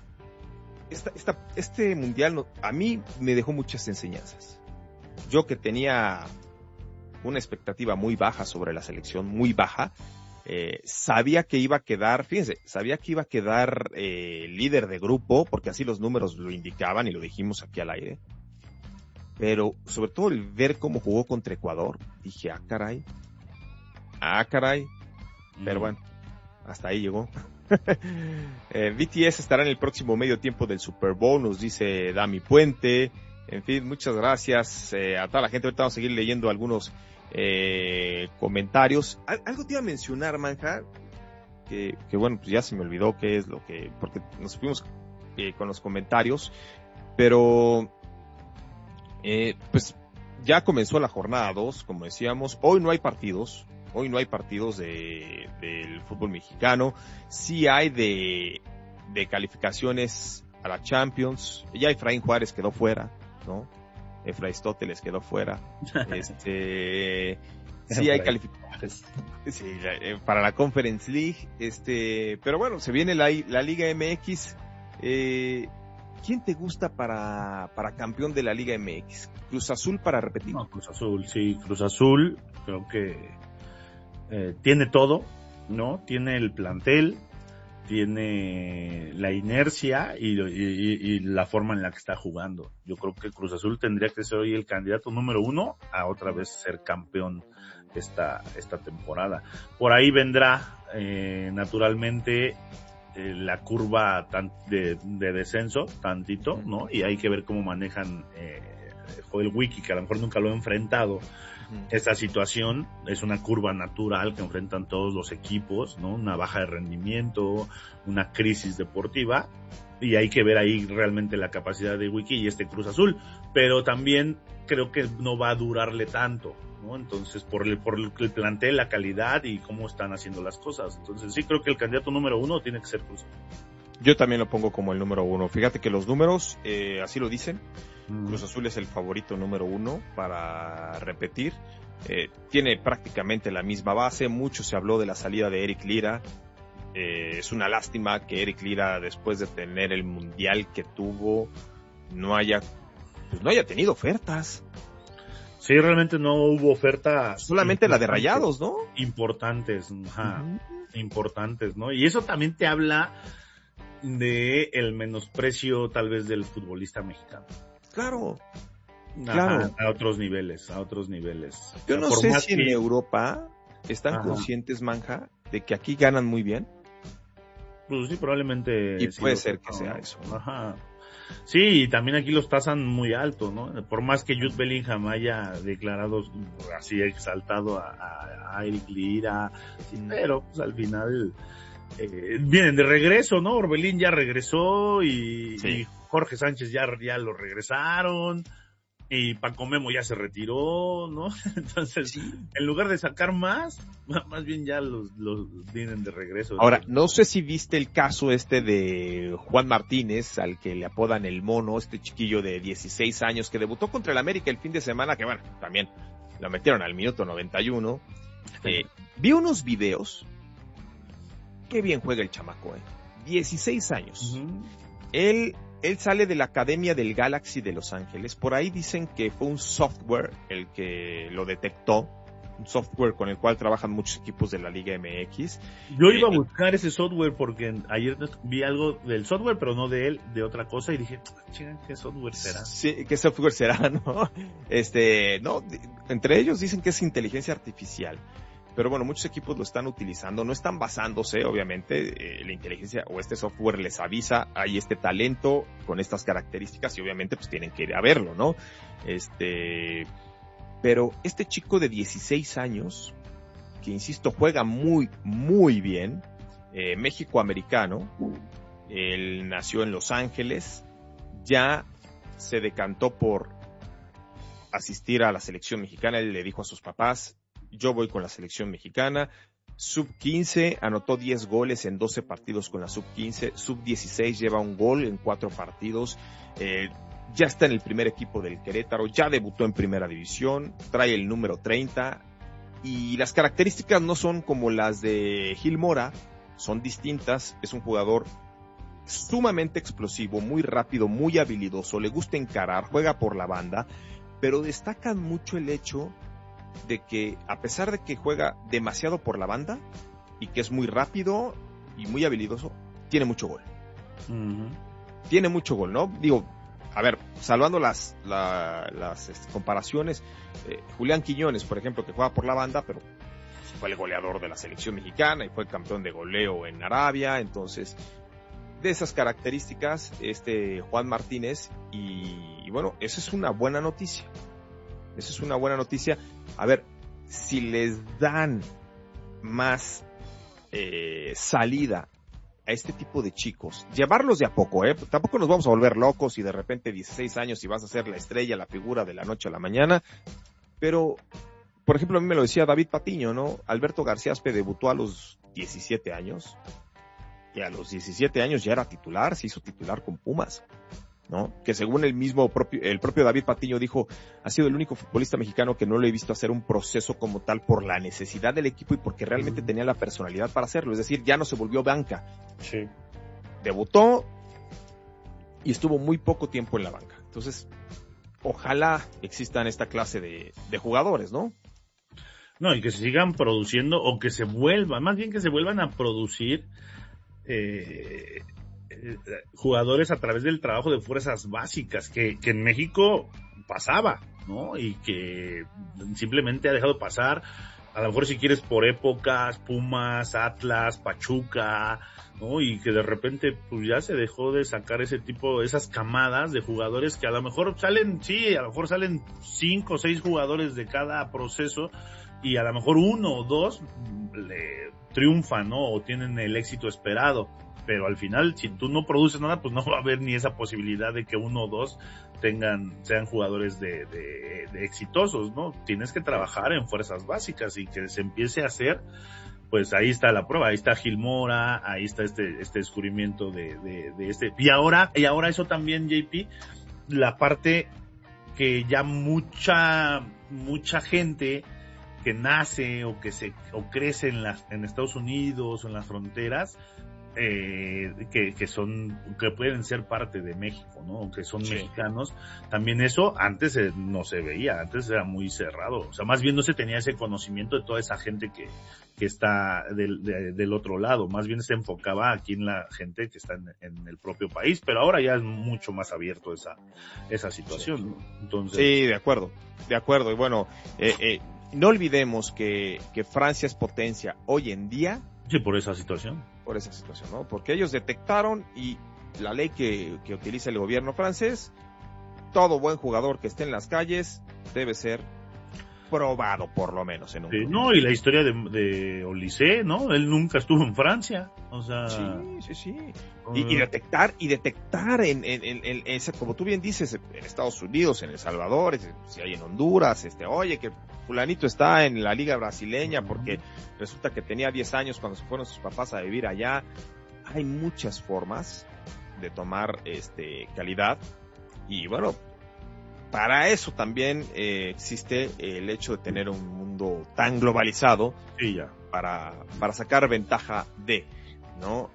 Speaker 1: Este mundial a mí me dejó muchas enseñanzas. Yo que tenía una expectativa muy baja sobre la selección, muy baja, sabía que iba a quedar líder de grupo, porque así los números lo indicaban y lo dijimos aquí al aire. Pero sobre todo el ver cómo jugó contra Ecuador, dije, caray. Pero bueno, hasta ahí llegó. BTS estará en el próximo medio tiempo del Super Bowl, nos dice Dami Puente. En fin, muchas gracias a toda la gente. Ahorita vamos a seguir leyendo algunos comentarios. Algo te iba a mencionar, Manja, que bueno, pues ya se me olvidó qué es lo que, porque nos fuimos con los comentarios, pero pues ya comenzó la jornada 2, como decíamos. Hoy no hay partidos del fútbol mexicano. Sí hay de calificaciones a la Champions. Ya Efraín Juárez quedó fuera, ¿no? Efraístóteles quedó fuera. Sí hay calificaciones para la Conference League. Pero bueno, se viene la Liga MX. ¿Quién te gusta para campeón de la Liga MX? ¿Cruz Azul para repetir?
Speaker 2: No, Cruz Azul, sí, Cruz Azul, creo que tiene todo, ¿no? Tiene el plantel, tiene la inercia y la forma en la que está jugando. Yo creo que Cruz Azul tendría que ser hoy el candidato número 1 a otra vez ser campeón esta temporada. Por ahí vendrá naturalmente la curva de descenso tantito, ¿no? Y hay que ver cómo manejan Joel Wiki, que a lo mejor nunca lo ha enfrentado. Esta situación es una curva natural que enfrentan todos los equipos, ¿no? Una baja de rendimiento, una crisis deportiva, y hay que ver ahí realmente la capacidad de Wiki y este Cruz Azul, pero también creo que no va a durarle tanto, ¿no? Entonces, por el plantel, la calidad y cómo están haciendo las cosas. Entonces, sí creo que el candidato número 1 tiene que ser Cruz Azul.
Speaker 1: Yo también lo pongo como el número 1. Fíjate que los números, así lo dicen. Cruz Azul es el favorito número 1 para repetir. Tiene prácticamente la misma base. Mucho se habló de la salida de Eric Lira. Es una lástima que Eric Lira, después de tener el mundial que tuvo, no haya tenido ofertas.
Speaker 2: Sí, realmente no hubo ofertas.
Speaker 1: Solamente la de Rayados, ¿no?
Speaker 2: Importantes, importantes, ¿no? Y eso también te habla de el menosprecio tal vez del futbolista mexicano.
Speaker 1: Claro.
Speaker 2: A otros niveles.
Speaker 1: Yo no sé si en Europa están conscientes, Manja, de que aquí ganan muy bien.
Speaker 2: Pues sí, probablemente.
Speaker 1: Y puede ser que sea eso, ¿no?
Speaker 2: Ajá. Sí, y también aquí los tasan muy alto, ¿no? Por más que Jude Bellingham haya declarado así exaltado a Eric Lira, pero pues al final vienen de regreso, ¿no? Orbelín ya regresó y Jorge Sánchez ya lo regresaron y Paco Memo ya se retiró, ¿no? Entonces, en lugar de sacar más bien ya los vienen de regreso.
Speaker 1: Ahora, no sé si viste el caso de Juan Martínez, al que le apodan el Mono, este chiquillo de 16 años que debutó contra el América el fin de semana, que bueno, también lo metieron al minuto 91. Vi unos videos. Qué bien juega el chamaco, 16 años. Él sale de la academia del Galaxy de Los Ángeles. Por ahí dicen que fue un software el que lo detectó. software con el cual trabajan muchos equipos de la Liga MX.
Speaker 2: Yo iba a buscar ese software porque ayer vi algo del software, pero no de él, de otra cosa, y dije, chinga, ¿qué software será?
Speaker 1: Sí, ¿qué software será, no? Entre ellos dicen que es inteligencia artificial. Pero bueno, muchos equipos lo están utilizando, no están basándose, obviamente, la inteligencia o este software les avisa, hay este talento con estas características y obviamente pues tienen que ir a verlo, ¿no? Pero este chico de 16 años, que insisto, juega muy, muy bien, México-americano, él nació en Los Ángeles, ya se decantó por asistir a la selección mexicana, él le dijo a sus papás, yo voy con la selección mexicana, sub-15, anotó 10 goles en 12 partidos con la sub-15, sub-16 lleva un gol en 4 partidos, ya está en el primer equipo del Querétaro, ya debutó en primera división, trae el número 30, y las características no son como las de Gil Mora, son distintas, es un jugador sumamente explosivo, muy rápido, muy habilidoso, le gusta encarar, juega por la banda, pero destacan mucho el hecho de que a pesar de que juega demasiado por la banda y que es muy rápido y muy habilidoso, tiene mucho gol. Uh-huh. Tiene mucho gol, ¿no? Digo, a ver, salvando las comparaciones, Julián Quiñones, por ejemplo, que juega por la banda, pero fue el goleador de la selección mexicana y fue campeón de goleo en Arabia, entonces, de esas características, Juan Martínez, y bueno, esa es una buena noticia. Eso es una buena noticia. A ver, si les dan más salida a este tipo de chicos, llevarlos de a poco, tampoco nos vamos a volver locos y de repente 16 años y vas a ser la estrella, la figura de la noche a la mañana, pero, por ejemplo, a mí me lo decía David Patiño, ¿no? Alberto García Aspe debutó a los 17 años y a los 17 años ya era titular, se hizo titular con Pumas, ¿no? Que según el propio David Patiño dijo, ha sido el único futbolista mexicano que no lo he visto hacer un proceso como tal por la necesidad del equipo y porque realmente tenía la personalidad para hacerlo, es decir, ya no se volvió banca.
Speaker 2: Sí.
Speaker 1: Debutó y estuvo muy poco tiempo en la banca. Entonces, ojalá existan esta clase de jugadores, ¿no?
Speaker 2: No, y que se sigan produciendo o que se vuelvan a producir jugadores a través del trabajo de fuerzas básicas que en México pasaba, ¿no? Y que simplemente ha dejado pasar, a lo mejor si quieres por épocas, Pumas, Atlas, Pachuca, ¿no? Y que de repente pues ya se dejó de sacar esas camadas de jugadores que a lo mejor salen 5 o 6 jugadores de cada proceso y a lo mejor 1 o 2 le triunfan, ¿no? O tienen el éxito esperado. Pero al final, si tú no produces nada, pues no va a haber ni esa posibilidad de que 1 o 2 sean jugadores de exitosos, ¿no? Tienes que trabajar en fuerzas básicas y que se empiece a hacer, pues ahí está la prueba, ahí está Gil Mora, ahí está este descubrimiento y ahora eso también, JP, la parte que ya mucha gente que nace o crece en Estados Unidos o en las fronteras, que pueden ser parte de México, ¿no? Que son mexicanos. También eso antes no se veía, antes era muy cerrado. O sea, más bien no se tenía ese conocimiento de toda esa gente que está del otro lado. Más bien se enfocaba aquí en la gente que está en el propio país, pero ahora ya es mucho más abierto esa situación, ¿no? Entonces.
Speaker 1: Sí, de acuerdo. Y bueno, no olvidemos que Francia es potencia hoy en día.
Speaker 2: Sí, por esa situación,
Speaker 1: ¿no? Porque ellos detectaron y la ley que utiliza el gobierno francés, todo buen jugador que esté en las calles debe ser probado por lo menos en un
Speaker 2: club. No, y la historia de Olise, ¿no? Él nunca estuvo en Francia, o sea.
Speaker 1: Sí. Y detectar en ese, como tú bien dices, en Estados Unidos, en El Salvador, si hay en Honduras, oye, que fulanito está en la liga brasileña porque resulta que tenía 10 años cuando se fueron sus papás a vivir allá. Hay muchas formas de tomar calidad y bueno, para eso también existe el hecho de tener un mundo tan globalizado,
Speaker 2: sí, ya,
Speaker 1: para sacar ventaja ¿no?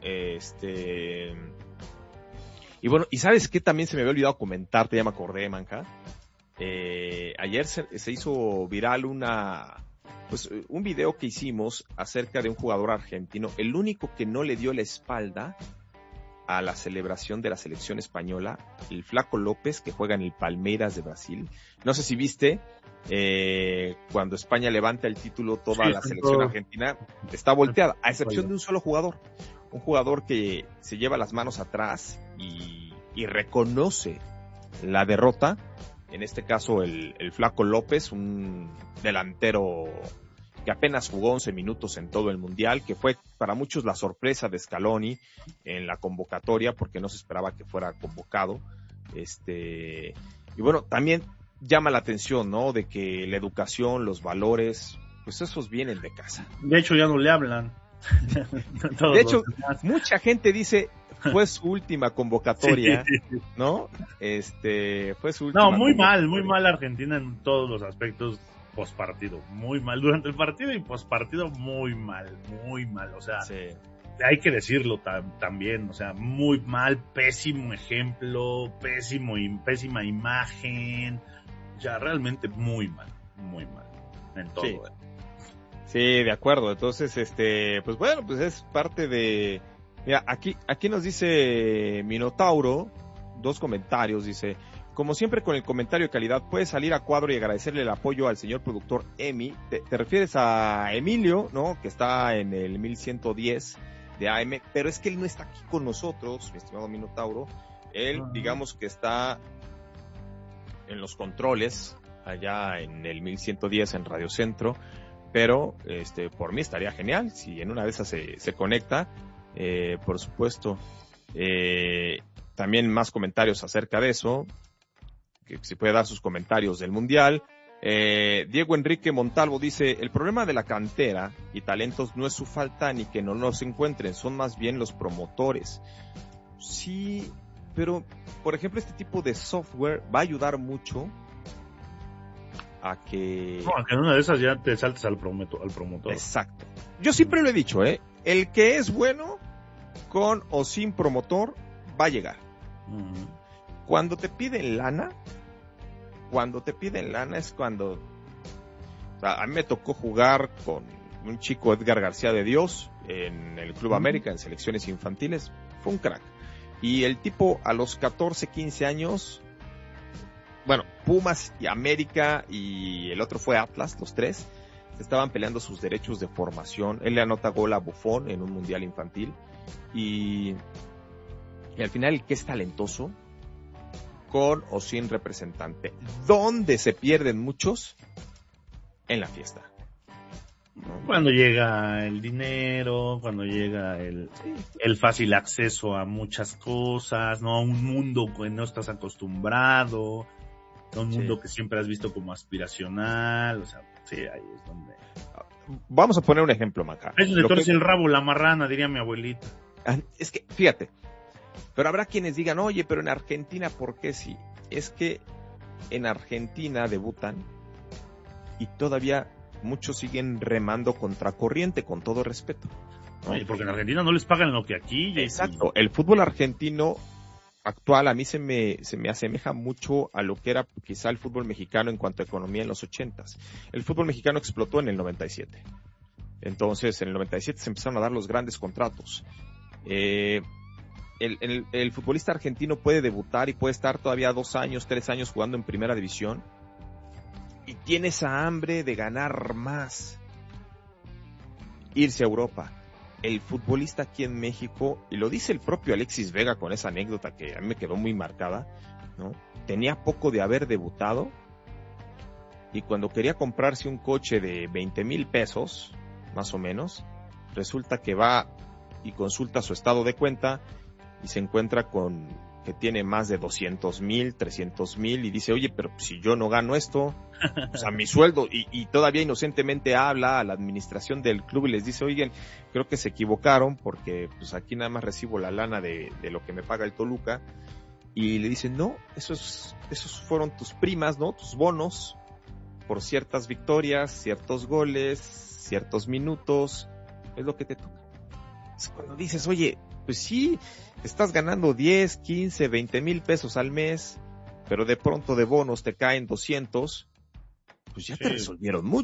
Speaker 1: Y bueno, y ¿sabes qué? También se me había olvidado comentarte, ya me acordé, Manja. Ayer se hizo viral una pues un video que hicimos acerca de un jugador argentino, el único que no le dio la espalda a la celebración de la selección española, el Flaco López, que juega en el Palmeiras de Brasil. No sé si viste, cuando España levanta el título, toda la selección argentina está volteada, a excepción de un solo jugador. Un jugador que se lleva las manos atrás y reconoce la derrota. En este caso, el Flaco López, un delantero que apenas jugó 11 minutos en todo el Mundial, que fue para muchos la sorpresa de Scaloni en la convocatoria, porque no se esperaba que fuera convocado. Y bueno, también llama la atención, ¿no? De que la educación, los valores, pues esos vienen de casa.
Speaker 2: De hecho, ya no le hablan.
Speaker 1: De hecho, mucha gente dice, fue su última convocatoria, ¿no? Fue su última.
Speaker 2: No, muy mal Argentina en todos los aspectos. Postpartido, muy mal durante el partido y postpartido muy mal, o sea, hay que decirlo también, o sea, muy mal, pésimo ejemplo, pésima imagen, o sea, realmente muy mal en todo.
Speaker 1: Sí, de acuerdo. Entonces, pues bueno, pues es parte de, mira, aquí nos dice Minotauro, 2 comentarios, dice: como siempre con el comentario de calidad, puedes salir a cuadro y agradecerle el apoyo al señor productor Emi. Te refieres a Emilio, ¿no? Que está en el 1110 de AM, pero es que él no está aquí con nosotros, mi estimado Minotauro. Él, digamos que está en los controles, allá en el 1110 en Radio Centro, pero por mí estaría genial si en una de esas se conecta, por supuesto. También más comentarios acerca de eso, que si puede dar sus comentarios del Mundial. Diego Enrique Montalvo dice: el problema de la cantera y talentos no es su falta ni que no los encuentren, son más bien los promotores. Sí, pero por ejemplo este tipo de software va a ayudar mucho a que...
Speaker 2: No, que en una de esas ya te saltes al promotor.
Speaker 1: Exacto. Yo siempre lo he dicho, el que es bueno, con o sin promotor, va a llegar. Cuando te piden lana es cuando... O sea, a mí me tocó jugar con un chico, Edgar García de Dios, en el Club América, en selecciones infantiles. Fue un crack. Y el tipo a los 14, 15 años, bueno, Pumas y América y el otro fue Atlas, los tres, se estaban peleando sus derechos de formación. Él le anota gol a Buffon en un mundial infantil. Y al final el que es talentoso, con o sin representante. ¿Dónde se pierden muchos? En la fiesta.
Speaker 2: Cuando llega el dinero, cuando llega el fácil acceso a muchas cosas, ¿no? A un mundo que no estás acostumbrado, a un mundo que siempre has visto como aspiracional, o sea, sí, ahí es donde...
Speaker 1: Vamos a poner un ejemplo, Maca.
Speaker 2: Eso le torce el rabo la marrana, diría mi abuelita.
Speaker 1: Es que, fíjate, pero habrá quienes digan, oye, pero en Argentina, ¿por qué sí? Es que en Argentina debutan y todavía muchos siguen remando contracorriente, con todo respeto, ¿no?
Speaker 2: Oye, porque en Argentina no les pagan lo que aquí.
Speaker 1: Exacto. El fútbol argentino actual a mí se me asemeja mucho a lo que era quizá el fútbol mexicano en cuanto a economía en los 80s. El fútbol mexicano explotó en el 97. Entonces, en el 97 se empezaron a dar los grandes contratos. El futbolista argentino puede debutar y puede estar todavía 2 años, 3 años jugando en primera división y tiene esa hambre de ganar más, irse a Europa. El futbolista aquí en México, y lo dice el propio Alexis Vega con esa anécdota que a mí me quedó muy marcada, ¿no? Tenía poco de haber debutado y cuando quería comprarse un coche de 20,000 pesos, más o menos, resulta que va y consulta su estado de cuenta y se encuentra con que tiene más de 200,000, 300,000 y dice, oye, pero si yo no gano esto, o sea, mi sueldo, y todavía inocentemente habla a la administración del club y les dice, oigan, creo que se equivocaron porque pues aquí nada más recibo la lana de lo que me paga el Toluca, y le dicen, no, esos fueron tus primas, ¿no? Tus bonos por ciertas victorias, ciertos goles, ciertos minutos, es lo que te toca. Es cuando dices, oye, pues sí, estás ganando 10, 15, 20,000 pesos al mes, pero de pronto de bonos te caen 200, pues ya te resolvieron mucho.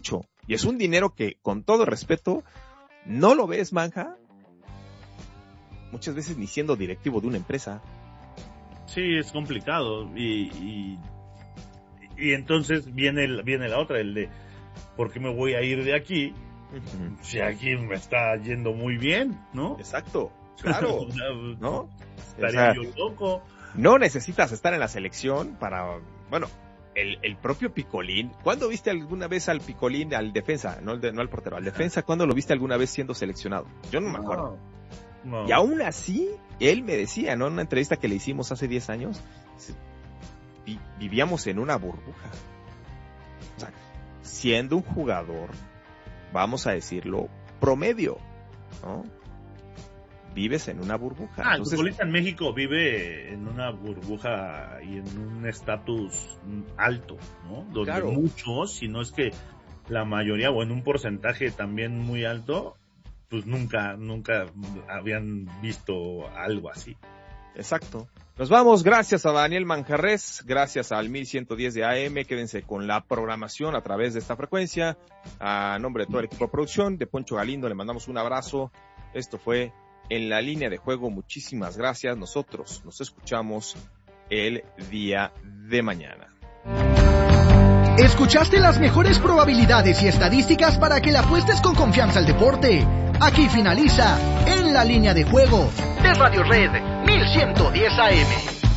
Speaker 1: Y es un dinero que, con todo respeto, no lo ves, Manja, muchas veces ni siendo directivo de una empresa.
Speaker 2: Sí, es complicado. Y entonces viene la otra, el de ¿por qué me voy a ir de aquí? Uh-huh. Si aquí me está yendo muy bien, ¿no?
Speaker 1: Exacto, claro. ¿No?
Speaker 2: Estaría yo loco.
Speaker 1: No necesitas estar en la selección para, bueno, el propio Picolín. ¿Cuándo viste alguna vez al Picolín, al defensa, no al portero, al defensa, cuándo lo viste alguna vez siendo seleccionado? Yo no me acuerdo. No. Y aún así, él me decía, ¿no? En una entrevista que le hicimos hace 10 años, vivíamos en una burbuja. O sea, siendo un jugador, vamos a decirlo, promedio, ¿no? Vives en una burbuja.
Speaker 2: Entonces, el futbolista en México vive en una burbuja y en un estatus alto, ¿no? Donde claro, muchos, si no es que la mayoría, o en un porcentaje también muy alto, pues nunca habían visto algo así.
Speaker 1: Exacto. Nos vamos, gracias a Daniel Manjarres, gracias al 1110 de AM, quédense con la programación a través de esta frecuencia. A nombre de todo el equipo de producción, de Poncho Galindo, le mandamos un abrazo. Esto fue En la Línea de Juego, muchísimas gracias. Nosotros nos escuchamos el día de mañana.
Speaker 3: Escuchaste las mejores probabilidades y estadísticas para que le apuestes con confianza al deporte. Aquí finaliza En la Línea de Juego de Radio Red 1110 AM.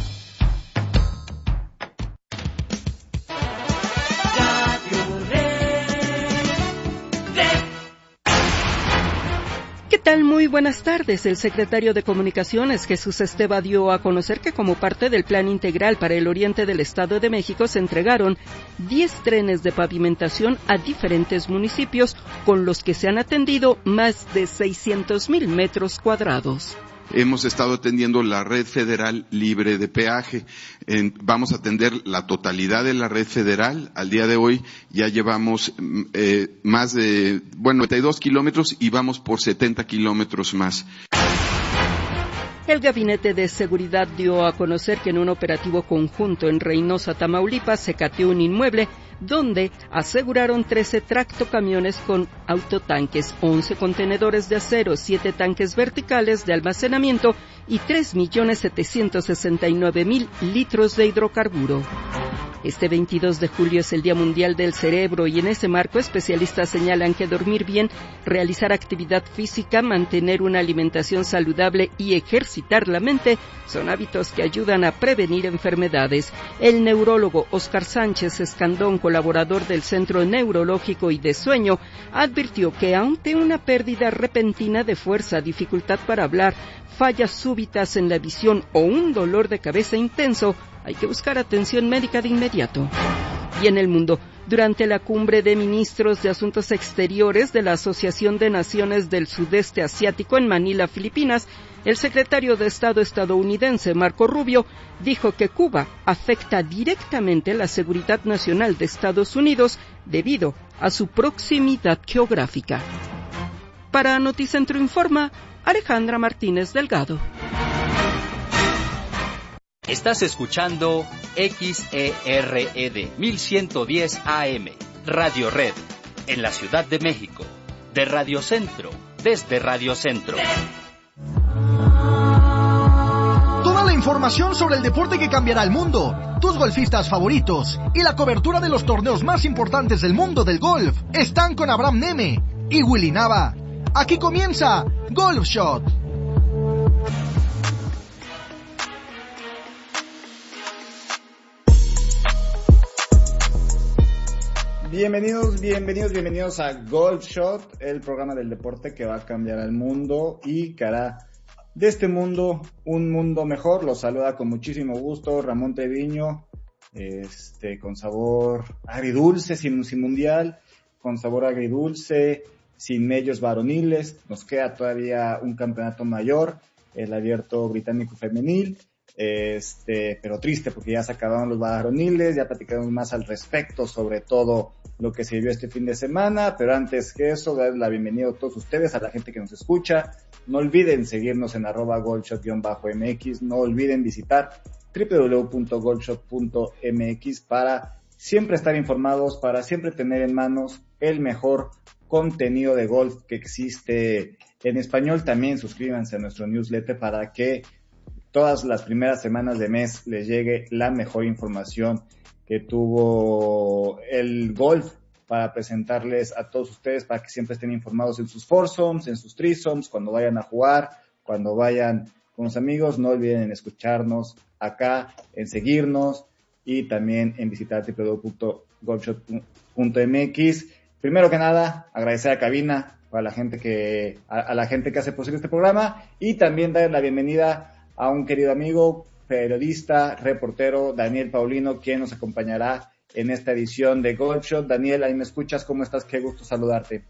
Speaker 6: ¿Qué tal? Muy buenas tardes. El secretario de Comunicaciones, Jesús Esteva, dio a conocer que como parte del Plan Integral para el Oriente del Estado de México se entregaron 10 trenes de pavimentación a diferentes municipios, con los que se han atendido más de 600,000 metros cuadrados.
Speaker 7: Hemos estado atendiendo la red federal libre de peaje. Vamos a atender la totalidad de la red federal. Al día de hoy ya llevamos más de, 92 kilómetros y vamos por 70 kilómetros más.
Speaker 6: El Gabinete de Seguridad dio a conocer que en un operativo conjunto en Reynosa, Tamaulipas, se cateó un inmueble donde aseguraron 13 tractocamiones con autotanques, 11 contenedores de acero, 7 tanques verticales de almacenamiento y 3.769.000 litros de hidrocarburo. Este 22 de julio es el Día Mundial del Cerebro y en ese marco especialistas señalan que dormir bien, realizar actividad física, mantener una alimentación saludable y ejercitar la mente son hábitos que ayudan a prevenir enfermedades. El neurólogo Óscar Sánchez Escandón, colaborador del Centro Neurológico y de Sueño, advirtió que ante una pérdida repentina de fuerza, dificultad para hablar, fallas súbitas en la visión o un dolor de cabeza intenso, hay que buscar atención médica de inmediato. Y en el mundo, durante la cumbre de ministros de Asuntos Exteriores de la Asociación de Naciones del Sudeste Asiático en Manila, Filipinas, el secretario de Estado estadounidense Marco Rubio dijo que Cuba afecta directamente la seguridad nacional de Estados Unidos debido a su proximidad geográfica. Para Noticentro Informa, Alejandra Martínez Delgado.
Speaker 8: Estás escuchando XERED 1110 AM, Radio Red, en la Ciudad de México, de Radio Centro, desde Radio Centro.
Speaker 3: Toda la información sobre el deporte que cambiará el mundo, tus golfistas favoritos y la cobertura de los torneos más importantes del mundo del golf están con Abraham Neme y Willy Nava. Aquí comienza Golf Shot.
Speaker 12: Bienvenidos a Golf Shot, el programa del deporte que va a cambiar al mundo y que hará de este mundo un mundo mejor. Los saluda con muchísimo gusto Ramón Treviño, con sabor agridulce, sin mundial, con sabor agridulce, sin medios varoniles. Nos queda todavía un campeonato mayor, el abierto británico femenil. Pero triste porque ya se acabaron los varoniles, ya platicamos más al respecto sobre todo lo que se vivió este fin de semana, pero antes que eso, darles la bienvenida a todos ustedes, a la gente que nos escucha. No olviden seguirnos en @golfshot_mx, no olviden visitar www.golfshot.mx para siempre estar informados, para siempre tener en manos el mejor contenido de golf que existe en español. También suscríbanse a nuestro newsletter para que todas las primeras semanas de mes les llegue la mejor información que tuvo el golf para presentarles a todos ustedes, para que siempre estén informados en sus foursomes, en sus threesomes, cuando vayan a jugar, cuando vayan con los amigos. No olviden en escucharnos acá, en seguirnos y también en visitar www.golfshot.mx. Primero que nada, agradecer a Cabina, a la gente que hace posible este programa, y también dar la bienvenida a un querido amigo, periodista, reportero, Daniel Paulino, quien nos acompañará en esta edición de Golf Shot. Daniel, ahí me escuchas, ¿cómo estás? Qué gusto saludarte.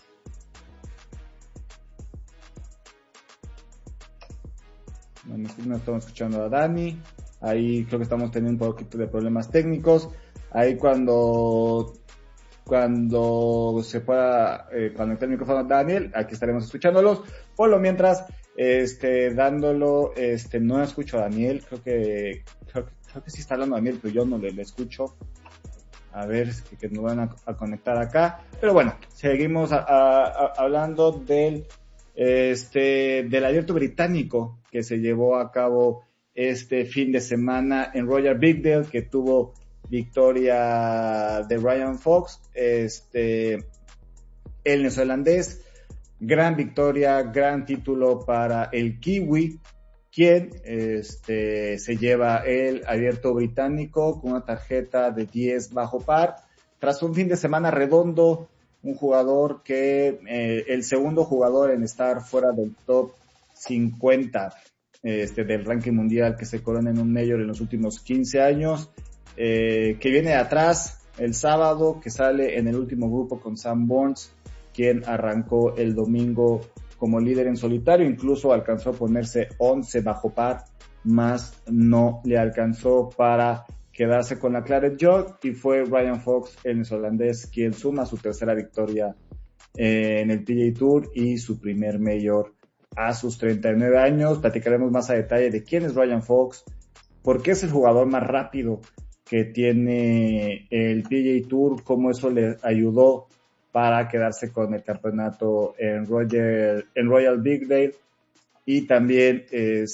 Speaker 12: No estamos escuchando a Dani, ahí creo que estamos teniendo un poquito de problemas técnicos. Ahí cuando se pueda conectar el micrófono a Daniel, aquí estaremos escuchándolos. Por lo mientras, no escucho a Daniel, creo que sí está hablando Daniel, pero yo no le escucho. A ver, que nos van a conectar acá. Pero bueno, seguimos hablando del abierto británico que se llevó a cabo este fin de semana en Royal Birkdale, que tuvo victoria de Ryan Fox, el neozelandés. Gran victoria, gran título para el kiwi, quien se lleva el abierto británico con una tarjeta de 10 bajo par, tras un fin de semana redondo. Un jugador que el segundo jugador en estar fuera del top 50 del ranking mundial, que se corona en un Major en los últimos 15 años, que viene de atrás el sábado, que sale en el último grupo con Sam Burns, quien arrancó el domingo como líder en solitario, incluso alcanzó a ponerse 11 bajo par, más no le alcanzó para quedarse con la Claret Jug, y fue Ryan Fox, el neozelandés, quien suma su tercera victoria en el PGA Tour y su primer Major a sus 39 años. Platicaremos más a detalle de quién es Ryan Fox, por qué es el jugador más rápido que tiene el PGA Tour, cómo eso le ayudó para quedarse con el campeonato en Royal Birkdale, y también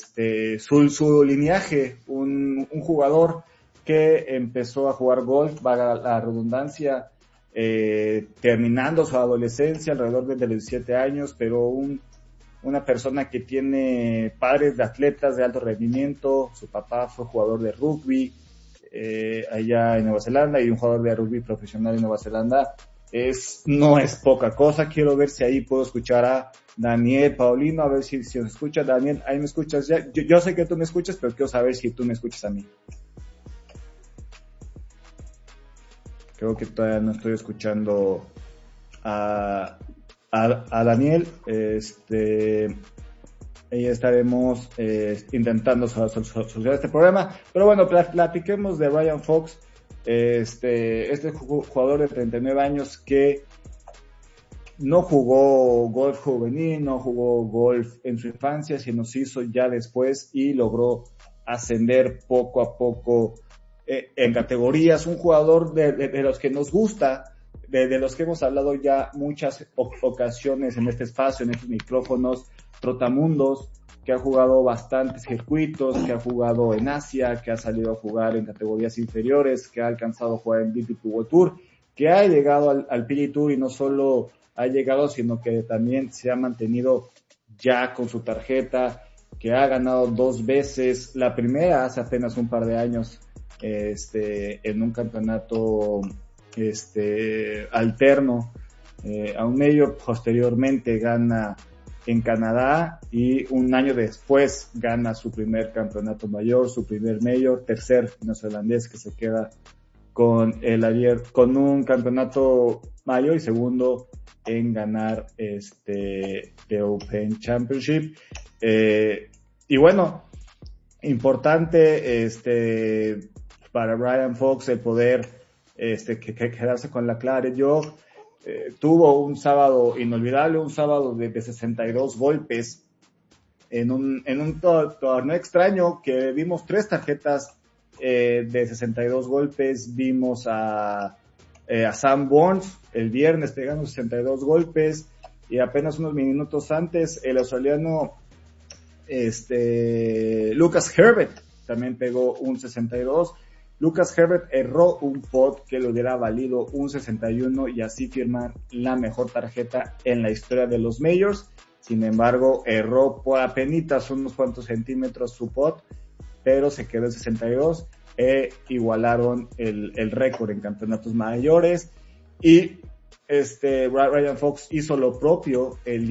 Speaker 12: su lineaje, un jugador que empezó a jugar golf, valga la redundancia, terminando su adolescencia alrededor de los 17 años, pero una persona que tiene padres de atletas de alto rendimiento. Su papá fue jugador de rugby allá en Nueva Zelanda, y un jugador de rugby profesional en Nueva Zelanda no es poca cosa. Quiero ver si ahí puedo escuchar a Daniel Paulino, a ver si nos escucha. Daniel, ahí me escuchas ya. Yo sé que tú me escuchas, pero quiero saber si tú me escuchas a mí. Creo que todavía no estoy escuchando a Daniel. Ahí estaremos intentando solucionar este problema. Pero bueno, platiquemos de Ryan Fox, este jugador de 39 años que no jugó golf juvenil, no jugó golf en su infancia, sino se hizo ya después y logró ascender poco a poco en categorías. Un jugador de los que nos gusta, de los que hemos hablado ya muchas ocasiones en este espacio, en estos micrófonos, trotamundos, que ha jugado bastantes circuitos, que ha jugado en Asia, que ha salido a jugar en categorías inferiores, que ha alcanzado a jugar en DP World Tour, que ha llegado al PGA Tour, y no solo ha llegado, sino que también se ha mantenido ya con su tarjeta, que ha ganado 2 veces, la primera hace apenas un par de años, en un campeonato alterno a un Major. Posteriormente gana en Canadá, y un año después gana su primer campeonato mayor, su primer Major, tercer neozelandés que se queda con un campeonato mayor, y segundo en ganar The Open Championship. Y bueno, importante para Ryan Fox el poder quedarse con la Claret Jug. Tuvo un sábado inolvidable, un sábado de 62 golpes en un torneo extraño, que vimos 3 tarjetas de 62 golpes. Vimos a Sam Burns el viernes pegando 62 golpes, y apenas unos minutos antes el australiano Lucas Herbert también pegó un 62. Lucas Herbert erró un pot que le hubiera valido un 61 y así firmar la mejor tarjeta en la historia de los Majors. Sin embargo, erró por apenitas unos cuantos centímetros su pot, pero se quedó en 62. Igualaron el récord en campeonatos mayores, y Ryan Fox hizo lo propio el